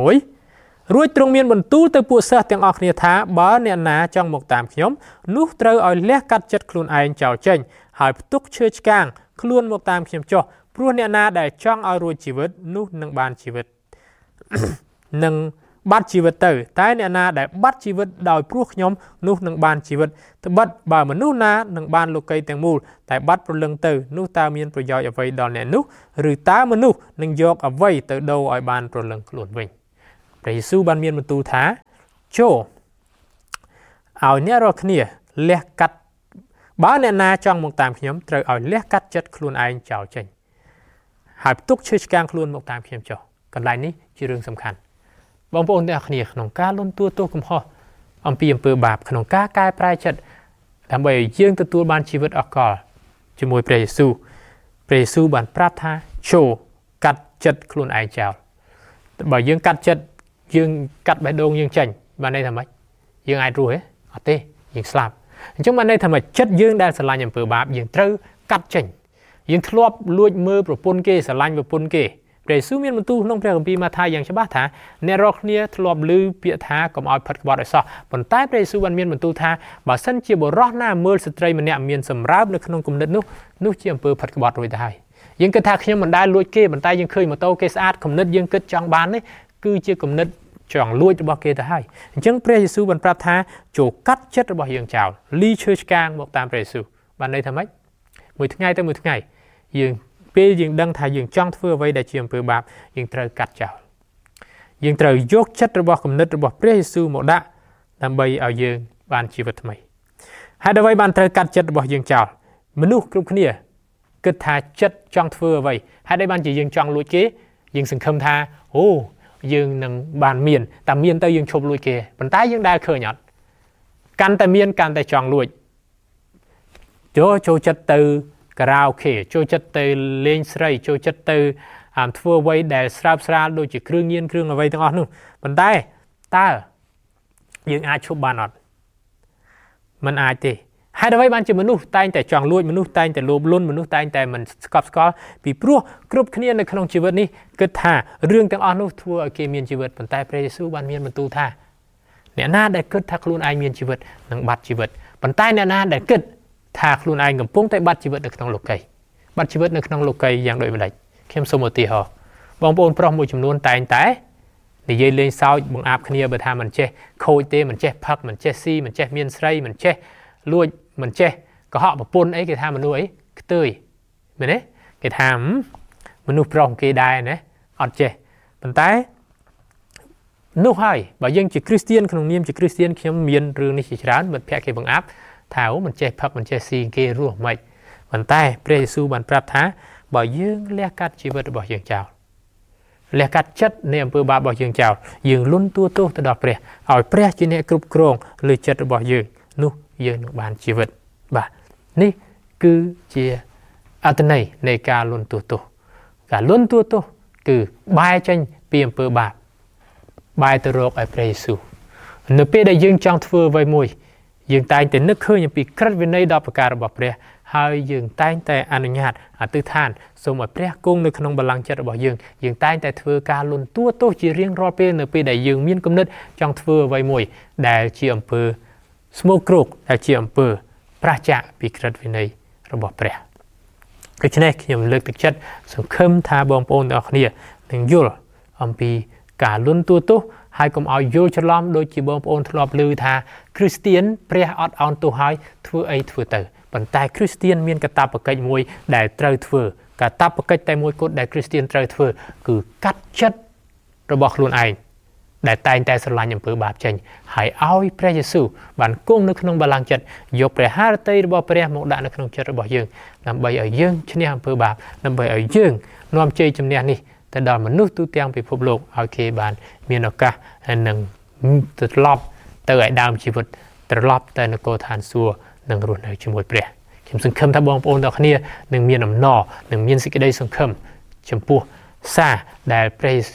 16រួចទ្រង់មានបន្ទូលទៅពួកសិស្សទាំងអស់គ្នាថាបើអ្នកណាចង់មកតាមខ្ញុំនោះត្រូវឲ្យលះកាត់ចិត្តខ្លួនឯងចោលចេញហើយផ្ទុកឈើឆ្កាងខ្លួនមកតាមខ្ញុំចុះព្រោះអ្នកណាដែលចង់ឲ្យរួចជីវិតនោះនឹងបានជីវិត នឹងបាត់ជីវិតទៅតែអ្នកណាដែលបាត់ជីវិតដោយព្រោះខ្ញុំនោះនឹងបានជីវិតត្បិតបើមនុស្សណានឹងបានលោកីទាំងមូលតែបាត់ព្រលឹងទៅនោះតើមានប្រយោជន៍អ្វីដល់អ្នកនោះឬតើមនុស្សនឹងយកអ្វីទៅដូរឲ្យបានព្រលឹងខ្លួនវិញព្រះយេស៊ូវបានមានបន្ទូលថាចូលឲ្យអ្នករាល់គ្នាលះកាត់បើអ្នកណាចង់មកតាមខ្ញុំត្រូវឲ្យលះកាត់ចិត្តខ្លួនឯងចោលចេញហើយផ្ទុកឈើឆ្កាងខ្លួនមកតាមខ្ញុំចុះកន្លែងនេះជារឿងសំខាន់បងប្អូនទាំងអស់គ្នាក្នុងការលន់តួទោសកំហុសអំពីអំពើបាបក្នុងការកែប្រែចិត្តដើម្បីឲ្យយើងទទួលបានជីវិតអកលជាមួយព្រះយេស៊ូវព្រះយេស៊ូវបានប្រាប់ថាចូលកាត់ចិត្តខ្លួនឯងចោលបើយើងកាត់ចិត្តយើងកាត់បេះដូងយើងចេញបានន័យថាម៉េចយើងអាចរស់ទេអត់ទេយើងស្លាប់អញ្ចឹងបានន័យថាម៉េចចិត្តយើងដែលស្រឡាញ់អំពើបាបយើងត្រូវកាត់ចេញយើងធ្លាប់លួចមើលប្រពន្ធគេស្រឡាញ់ប្រពន្ធគេព្រះយេស៊ូវមានបន្ទូលក្នុងព្រះគម្ពីរម៉ាថាយយ៉ាងច្បាស់ថាអ្នករាល់គ្នាធ្លាប់ឮពាក្យថាកុំឲ្យផិតក្បត់ឲ្យសោះប៉ុន្តែព្រះយេស៊ូវបានមានបន្ទូលថាបើសិនជាបុរសណាមើលស្ត្រីម្នាក់មានសម្រើបនៅក្នុងគំនិតនោះនោះជាអំពើផិតក្បត់រួចទៅហើយយើងគិតថាខ្ញុំមិនដែលលួចគេប៉ុន្តែយើងឃើញម៉ូតូគេស្អាតគំនិតយើងគិតចង់បាននេះគឺជាគំនិតចង់លួចរបស់គេទៅហើយអញ្ចឹងព្រះយេស៊ូវបានប្រាប់ថាចូលកាត់ចិត្តរបស់យើងចោលលីឈើឆ្កាងមកតាមព្រះយេស៊ូវបានន័យថាម៉េចមួយថ្ងៃទៅមួយថ្ងៃយើងពេលយើងដឹងថាយើងចង់ធ្វើអ្វីដែលជាអំពើបាបយើងត្រូវកាត់ចោលយើងត្រូវយកចិត្តរបស់គំនិតរបស់ព្រះយេស៊ូវមកដាក់ដើម្បីឲ្យយើងបានជីវិតថ្មីហើយអ្វីបានត្រូវកាត់ចិត្តរបស់យើងចោលមនុស្សគ្រប់គ្នាគិតថាចិត្តចង់ធ្វើអ្វីហើយដែលបានជាយើងចង់លួចគេយើងសង្ឃឹមថាអូយើងនឹងបានមានតែមានទៅយើងឈប់លួចគេប៉ុន្តែយើងដែលឃើញអត់កាន់តែមានកាន់តែចង់លួចចូលចូលចិត្តទៅការ៉ាអូខេចូលចិត្តទៅលេងស្រីចូលចិត្តទៅធ្វើអ្វីដែលស្រាបស្រាលដូចជាគ្រឿងញៀនគ្រឿងអ្វីទាំងអស់នោះប៉ុន្តែតើយើងអាចឈប់បានអត់មិនអាចទេហើយអ្វីបានជាមនុស្សតែងតែចង់លួចមនុស្សតែងតែលោភលន់មនុស្សតែងតែមិនស្កប់ស្កល់ពីព្រោះគ្រប់គ្នានៅក្នុងជីវិតនេះគិតថារឿងទាំងអស់នោះធ្វើឲ្យគេមានជីវិតប៉ុន្តែព្រះយេស៊ូវបានមានបន្ទូលថាអ្នកណាដែលគិតថាខ្លួនឯងមានជីវិតនឹងបាត់ជីវិតប៉ុន្តែអ្នកណាដែលគិតថាខ្លួនឯងកំពុងតែបាត់ជីវិតនៅក្នុងលោកីបាត់ជីវិតនៅក្នុងលោកីយ៉ាងដូចម្ដេចខ្ញុំសូមឧទាហរណ៍បងប្អូនប្រុសមួយចំនួនតែងតែនិយាយលេងសើចបង្អាប់គ្នាបើថាមិនចេះខូចទេមិនចេះផឹកមិនចេះស៊ីមិនចេះមានស្រីមិនចេះលួចមិនចេះកុហកប្រពន្ធអីគេថាមនុស្សអីខ្ទើយមែនទេគេថាមនុស្សប្រុសគេដែរណាអត់ចេះប៉ុន្តែនោះហើយបើយើងជាគ្រីស្ទានក្នុងនាមជាគ្រីស្ទានខ្ញុំមានរឿងនេះជាច្រើនមិត្តភក្តិគេបង្អាប់ថាអូមិនចេះផឹកមិនចេះស៊ីគេរស់មិនប៉ុន្តែព្រះយេស៊ូវបានប្រាប់ថាបើយើងលះកាត់ជីវិតរបស់យើងចោលលះកាត់ចិត្តនៃអំពើបាបរបស់យើងចោលយើងលន់តួទោសទៅដល់ព្រះឲ្យព្រះជាអ្នកគ្រប់គ្រងលើចិត្តរបស់យើងនោះយើងនឹងបានជីវិតបាទនេះគឺជាអត្ថន័យនៃការលន់តួទោសការលន់តួទោសគឺបែរចេញពីអំពើបាបបែរទៅរកឲ្យព្រះយេស៊ូវនៅពេលដែលយើងចង់ធ្វើអ្វីមួយយើងតែងតែនឹកឃើញអំពីក្រឹតវិន័យដ៏ប្រការរបស់ព្រះហើយយើងតែងតែអនុញ្ញាតអធិដ្ឋានសូមឲ្យព្រះគង់នៅក្នុងបល្ល័ង្កចិត្តរបស់យើងយើងតែងតែធ្វើការលន់តួទោសជារៀងរាល់ពេលនៅពេលដែលយើងមានគំនិតចង់ធ្វើអ្វីមួយដែលជាអំពើស្មោកគ្រោកដែលជាអំពើប្រឆាចពីក្រឹតវិន័យរបស់ព្រះដូច្នេះខ្ញុំលើកទឹកចិត្តសង្ឃឹមថាបងប្អូនទាំងអស់គ្នានឹងយល់អំពីការលន់តួទោសហើយកុំឲ្យយល់ច្រឡំដូចជាបងប្អូនធ្លាប់ឮថាគ្រីស្ទានព្រះអត់អោនទោសឲ្យធ្វើអីធ្វើទៅប៉ុន្តែគ្រីស្ទានមានកាតព្វកិច្ចមួយដែលត្រូវធ្វើកាតព្វកិច្ចតែមួយគត់ដែលគ្រីស្ទានត្រូវធ្វើគឺកាត់ចិត្តរបស់ខ្លួនឯងដែលតែងតែស្រឡាញ់អំពើបាបចេញហើយឲ្យព្រះយេស៊ូវបានគង់នៅក្នុងបល្ល័ង្កចិត្តយកព្រះハរតីរបស់ព្រះមកដាក់នៅក្នុងចិត្តរបស់យើងដើម្បីឲ្យយើងឈ្នះអំពើបាបដើម្បីឲ្យយើងនាំជ័យជំនះនេះទៅដល់មនុស្សទូទាំងពិភពលោកឲ្យគេបានមានឱកាសនឹងត្រឡប់ទៅឲ្យដើមជីវិតត្រឡប់ទៅនគរឋានសួគ៌នឹងរស់នៅជាមួយព្រះខ្ញុំសង្ឃឹមថាបងប្អូនទាំងគ្នានឹងមានអំណរនឹងមានសេចក្តីសង្ឃឹមចំពោះសារដែលព្រះ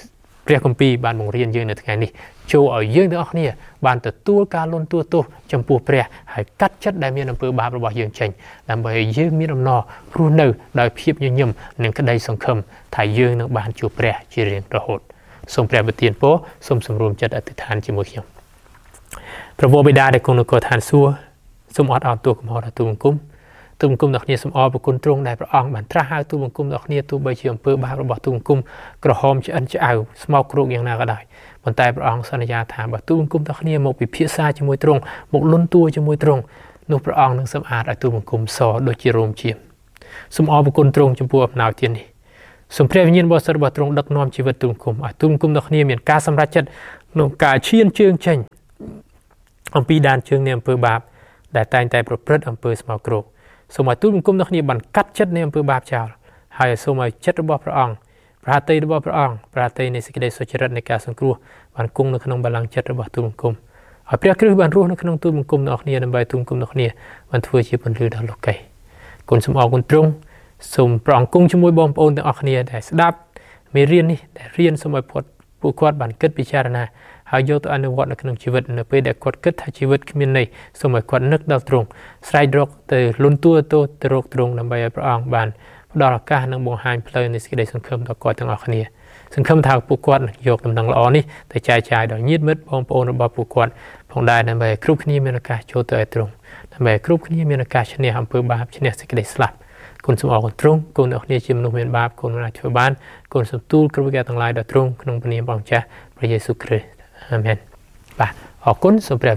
ព្រះគម្ពីរបានបង្រៀនយើងនៅថ្ងៃនេះចូលឲ្យយើងទាំងអស់គ្នាបានទទួលការលន់តួទោសចំពោះព្រះហើយកាត់ចិត្តដែលមានអំពើបាបរបស់យើងចេញដើម្បីឲ្យយើងមានអំណររស់នៅដោយភាពញញឹមនិងក្តីសង្ឃឹមថាយើងនឹងបានជួបព្រះជារៀងរហូតសូមព្រះប្រទានពរសូមសម្រួមចិត្តអធិដ្ឋានជាមួយខ្ញុំព្រះវរបិតាដែលគង់នៅកឋានសួគ៌សូមអត់អោនទោសកំហុសដល់ទូលបង្គំទូលបង្គំដល់គ្នាសូមអរព្រគុណទ្រង់ដែលព្រះអង្គបានត្រាស់ហៅទូលបង្គំដល់គ្នាទោះបីជាអំពើបាបរបស់ទូលបង្គំក្រហមឆ្អិនឆ្អៅស្មោកគ្រោកយ៉ាងណាក៏ដោយប៉ុន្តែព្រះអង្គសន្យាថាបើទូលបង្គំដល់គ្នាមកពិភាក្សាជាមួយទ្រង់មកលន់តួជាមួយទ្រង់នោះព្រះអង្គនឹងសម្អាតឲ្យទូលបង្គំសដូចជារោមជាមសូមអរព្រគុណទ្រង់ចំពោះអំណោយទាននេះសូមព្រះវិញ្ញាណបរិសុទ្ធរបស់ទ្រង់ដឹកនាំជីវិតទូលបង្គំឲ្យទូលបង្គំដល់គ្នាមានការសម្រេចចិត្តក្នុងការឈានជើងចេញអំពីដានជើងនៃអំពើបាបដែលតែងតែប្រព្រឹត្តអំពើស្មោកគ្រោកសូមឲ្យទូលបង្គំដល់គ្នាបានកាត់ចិត្តនៃអំពើបាបចោលហើយសូមឲ្យចិត្តរបស់ព្រះអង្គប្រហាតីរបស់ព្រះអង្គប្រហាតីនៃសេចក្តីសុចរិតនៃការសង្គ្រោះបានគង់នៅក្នុងបល្ល័ង្កចិត្តរបស់ទូលបង្គំឲ្យព្រះគ្រីស្ទបានរស់នៅក្នុងទូលបង្គំរបស់គ្នាដើម្បីទូលបង្គំរបស់គ្នាបានធ្វើជាពន្លឺដល់លោកីគុណសូមអរគុណទ្រង់សូមព្រះអង្គគង់ជាមួយបងប្អូនទាំងអស់គ្នាដែលស្ដាប់មេរៀននេះដែលរៀនសូមឲ្យពួកគាត់បានគិតពិចារណាហើយយកទៅអនុវត្តនៅក្នុងជីវិតនៅពេលដែលគាត់គិតថាជីវិតគ្មានន័យសូមឲ្យគាត់នឹកដល់ទ្រង់ស្រែករកទៅលន់តួទៅទៅរកទ្រង់ដើម្បីឲ្យព្រះអង្គបានផ្ដល់ឱកាសនិងបង្ហាញផ្លូវនៃសេចក្តីសង្ឃឹមដល់គាត់ទាំងអស់គ្នាសង្ឃឹមថាពួកគាត់នឹងយកដំណឹងល្អនេះទៅចែកចាយដល់ញាតិមិត្តបងប្អូនរបស់ពួកគាត់ផងដែរដើម្បីឲ្យគ្រប់គ្នាមានឱកាសចូលទៅឲ្យទ្រង់ដើម្បីឲ្យគ្រប់គ្នាមានឱកាសឈ្នះអំពើបាបឈ្នះសេចក្តីស្លាប់គុណសូមអរគុណទ្រង់គុណអ្នកគ្នាជាមនុស្សមានបាបគុណមិនអាចធ្វើបានគុណសូមទូលគ្រប់វិការទាំងឡាយដល់ទ្រង់ក្នុងព្រះនាមព្រះម្ចាស់ព្រះយេស៊ូវគ្រីស្ទអាមែនបាទអរគុណសូមព្រះ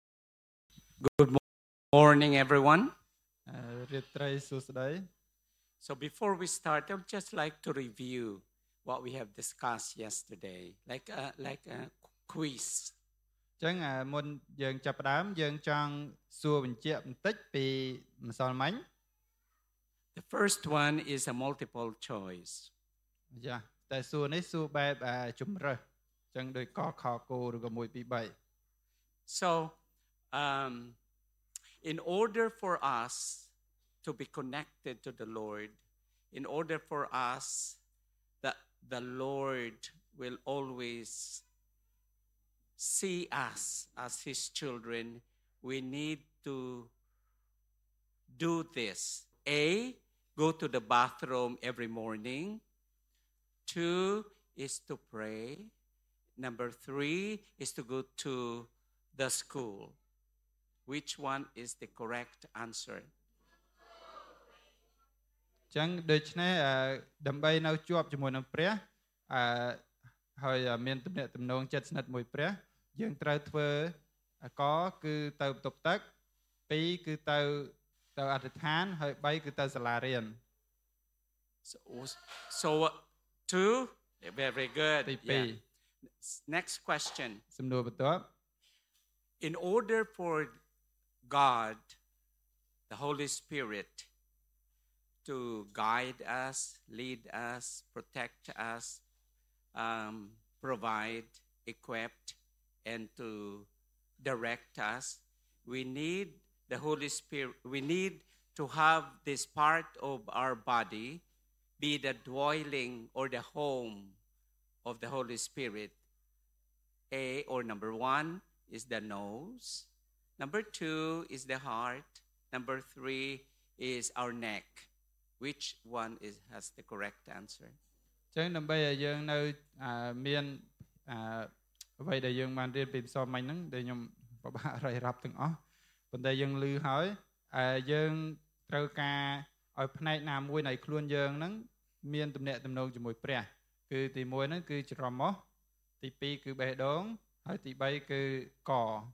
Good morning everyone
រាត្រីសួស្តី
So before we start I would just like to review what we have discussed yesterday like a, like a quiz
ចឹងមុនយើងចាប់ផ្ដើមយើងចង់សួរបញ្ជាក់បន្តិចពីម្សិលមិញ
The first one is a multiple choice
យ៉ាតែសួរនេះសួរបែបជំរើសចឹងដូចកខគោឬក៏មួយពីរបី
So um in order for us to be connected to the Lord in order for us that the Lord will always see us as his children we need to do this A go to the bathroom every morning two is to pray number three is to go to the school which one is the correct answer
ចឹងដូច្នេះដើម្បីនៅជាប់ជាមួយនឹងព្រះអឺហើយមានទំនាក់ទំនងចិត្តស្និទ្ធមួយព្រះយើងត្រូវធ្វើកគឺទៅបន្ទប់ទឹកពីរគឺទៅទៅអធិដ្ឋានហើយបីគឺទៅសាលារៀន
So so two very good
yeah.
Next question
សំណួរបន្ទាប់
In order for God the Holy Spirit to guide us, lead us, protect us, um, provide, equip, and to direct us. We need the Holy Spirit. We need to have this part of our body be the dwelling or the home of the Holy Spirit. A or number one is the nose. Number two is the heart. Number three is our neck. Which one is has the correct answer?
ចឹងដើម្បីឲ្យយើងនៅមានអ្វីដែលយើងបានរៀនពីម្សិលមិញហ្នឹងដែលខ្ញុំពិបាករយរាប់ទាំងអស់ប៉ុន្តែយើងឮហើយយើងត្រូវការឲ្យផ្នែកណាមួយនៃខ្លួនយើងហ្នឹងមានទំនាក់ទំនងជាមួយព្រះគឺទីមួយហ្នឹងគឺច្រមុះទីពីរគឺបេះដូងហើយទីបីគឺក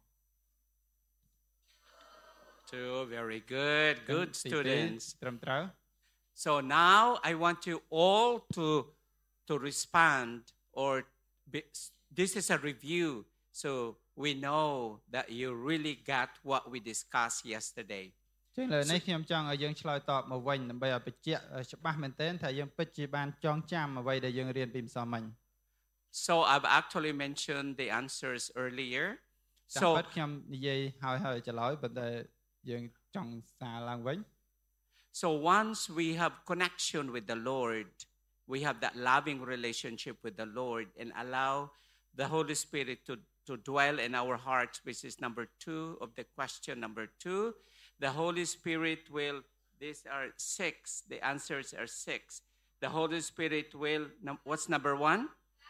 Two very good good students
ត្រឹមត្រូវ
So now I want you all to to respond or be, this is a review so we know that you really got what we discussed yesterday
ចឹងលើនេះខ្ញុំចង់ឲ្យយើងឆ្លើយតបមកវិញដើម្បីឲ្យបញ្ជាក់ច្បាស់មែនទែនថាយើងពិតជាបានចងចាំអ្វីដែលយើងរៀនពីម្សិលមិញ
So I've actually mentioned the answers earlier
So ខ្ញុំនិយាយហើយហើយច្រឡយប៉ុន្តែយើងចង់សារឡើងវិញ
So once we have connection with the Lord we have that loving relationship with the Lord and allow the Holy Spirit to, to dwell in our hearts, which is number two of the question. Number two, the Holy Spirit will, these are six, the answers are six. The Holy Spirit will, what's number one?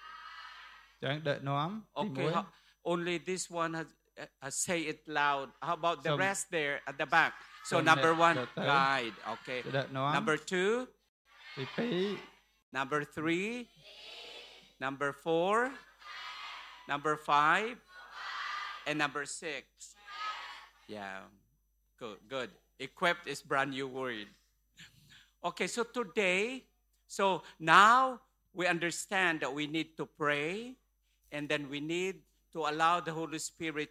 Okay, how, only this one has, uh, say it loud. How about the
So-
rest there at the back? So
So
number
net-
one,
net-
guide. Okay. Number two,
ទីពីរ
number three, number four, number five, and number six. Yeah, good, good. Equipped is brand new word. Okay, so today, so now we understand that we need to pray, and then we need to allow the Holy Spirit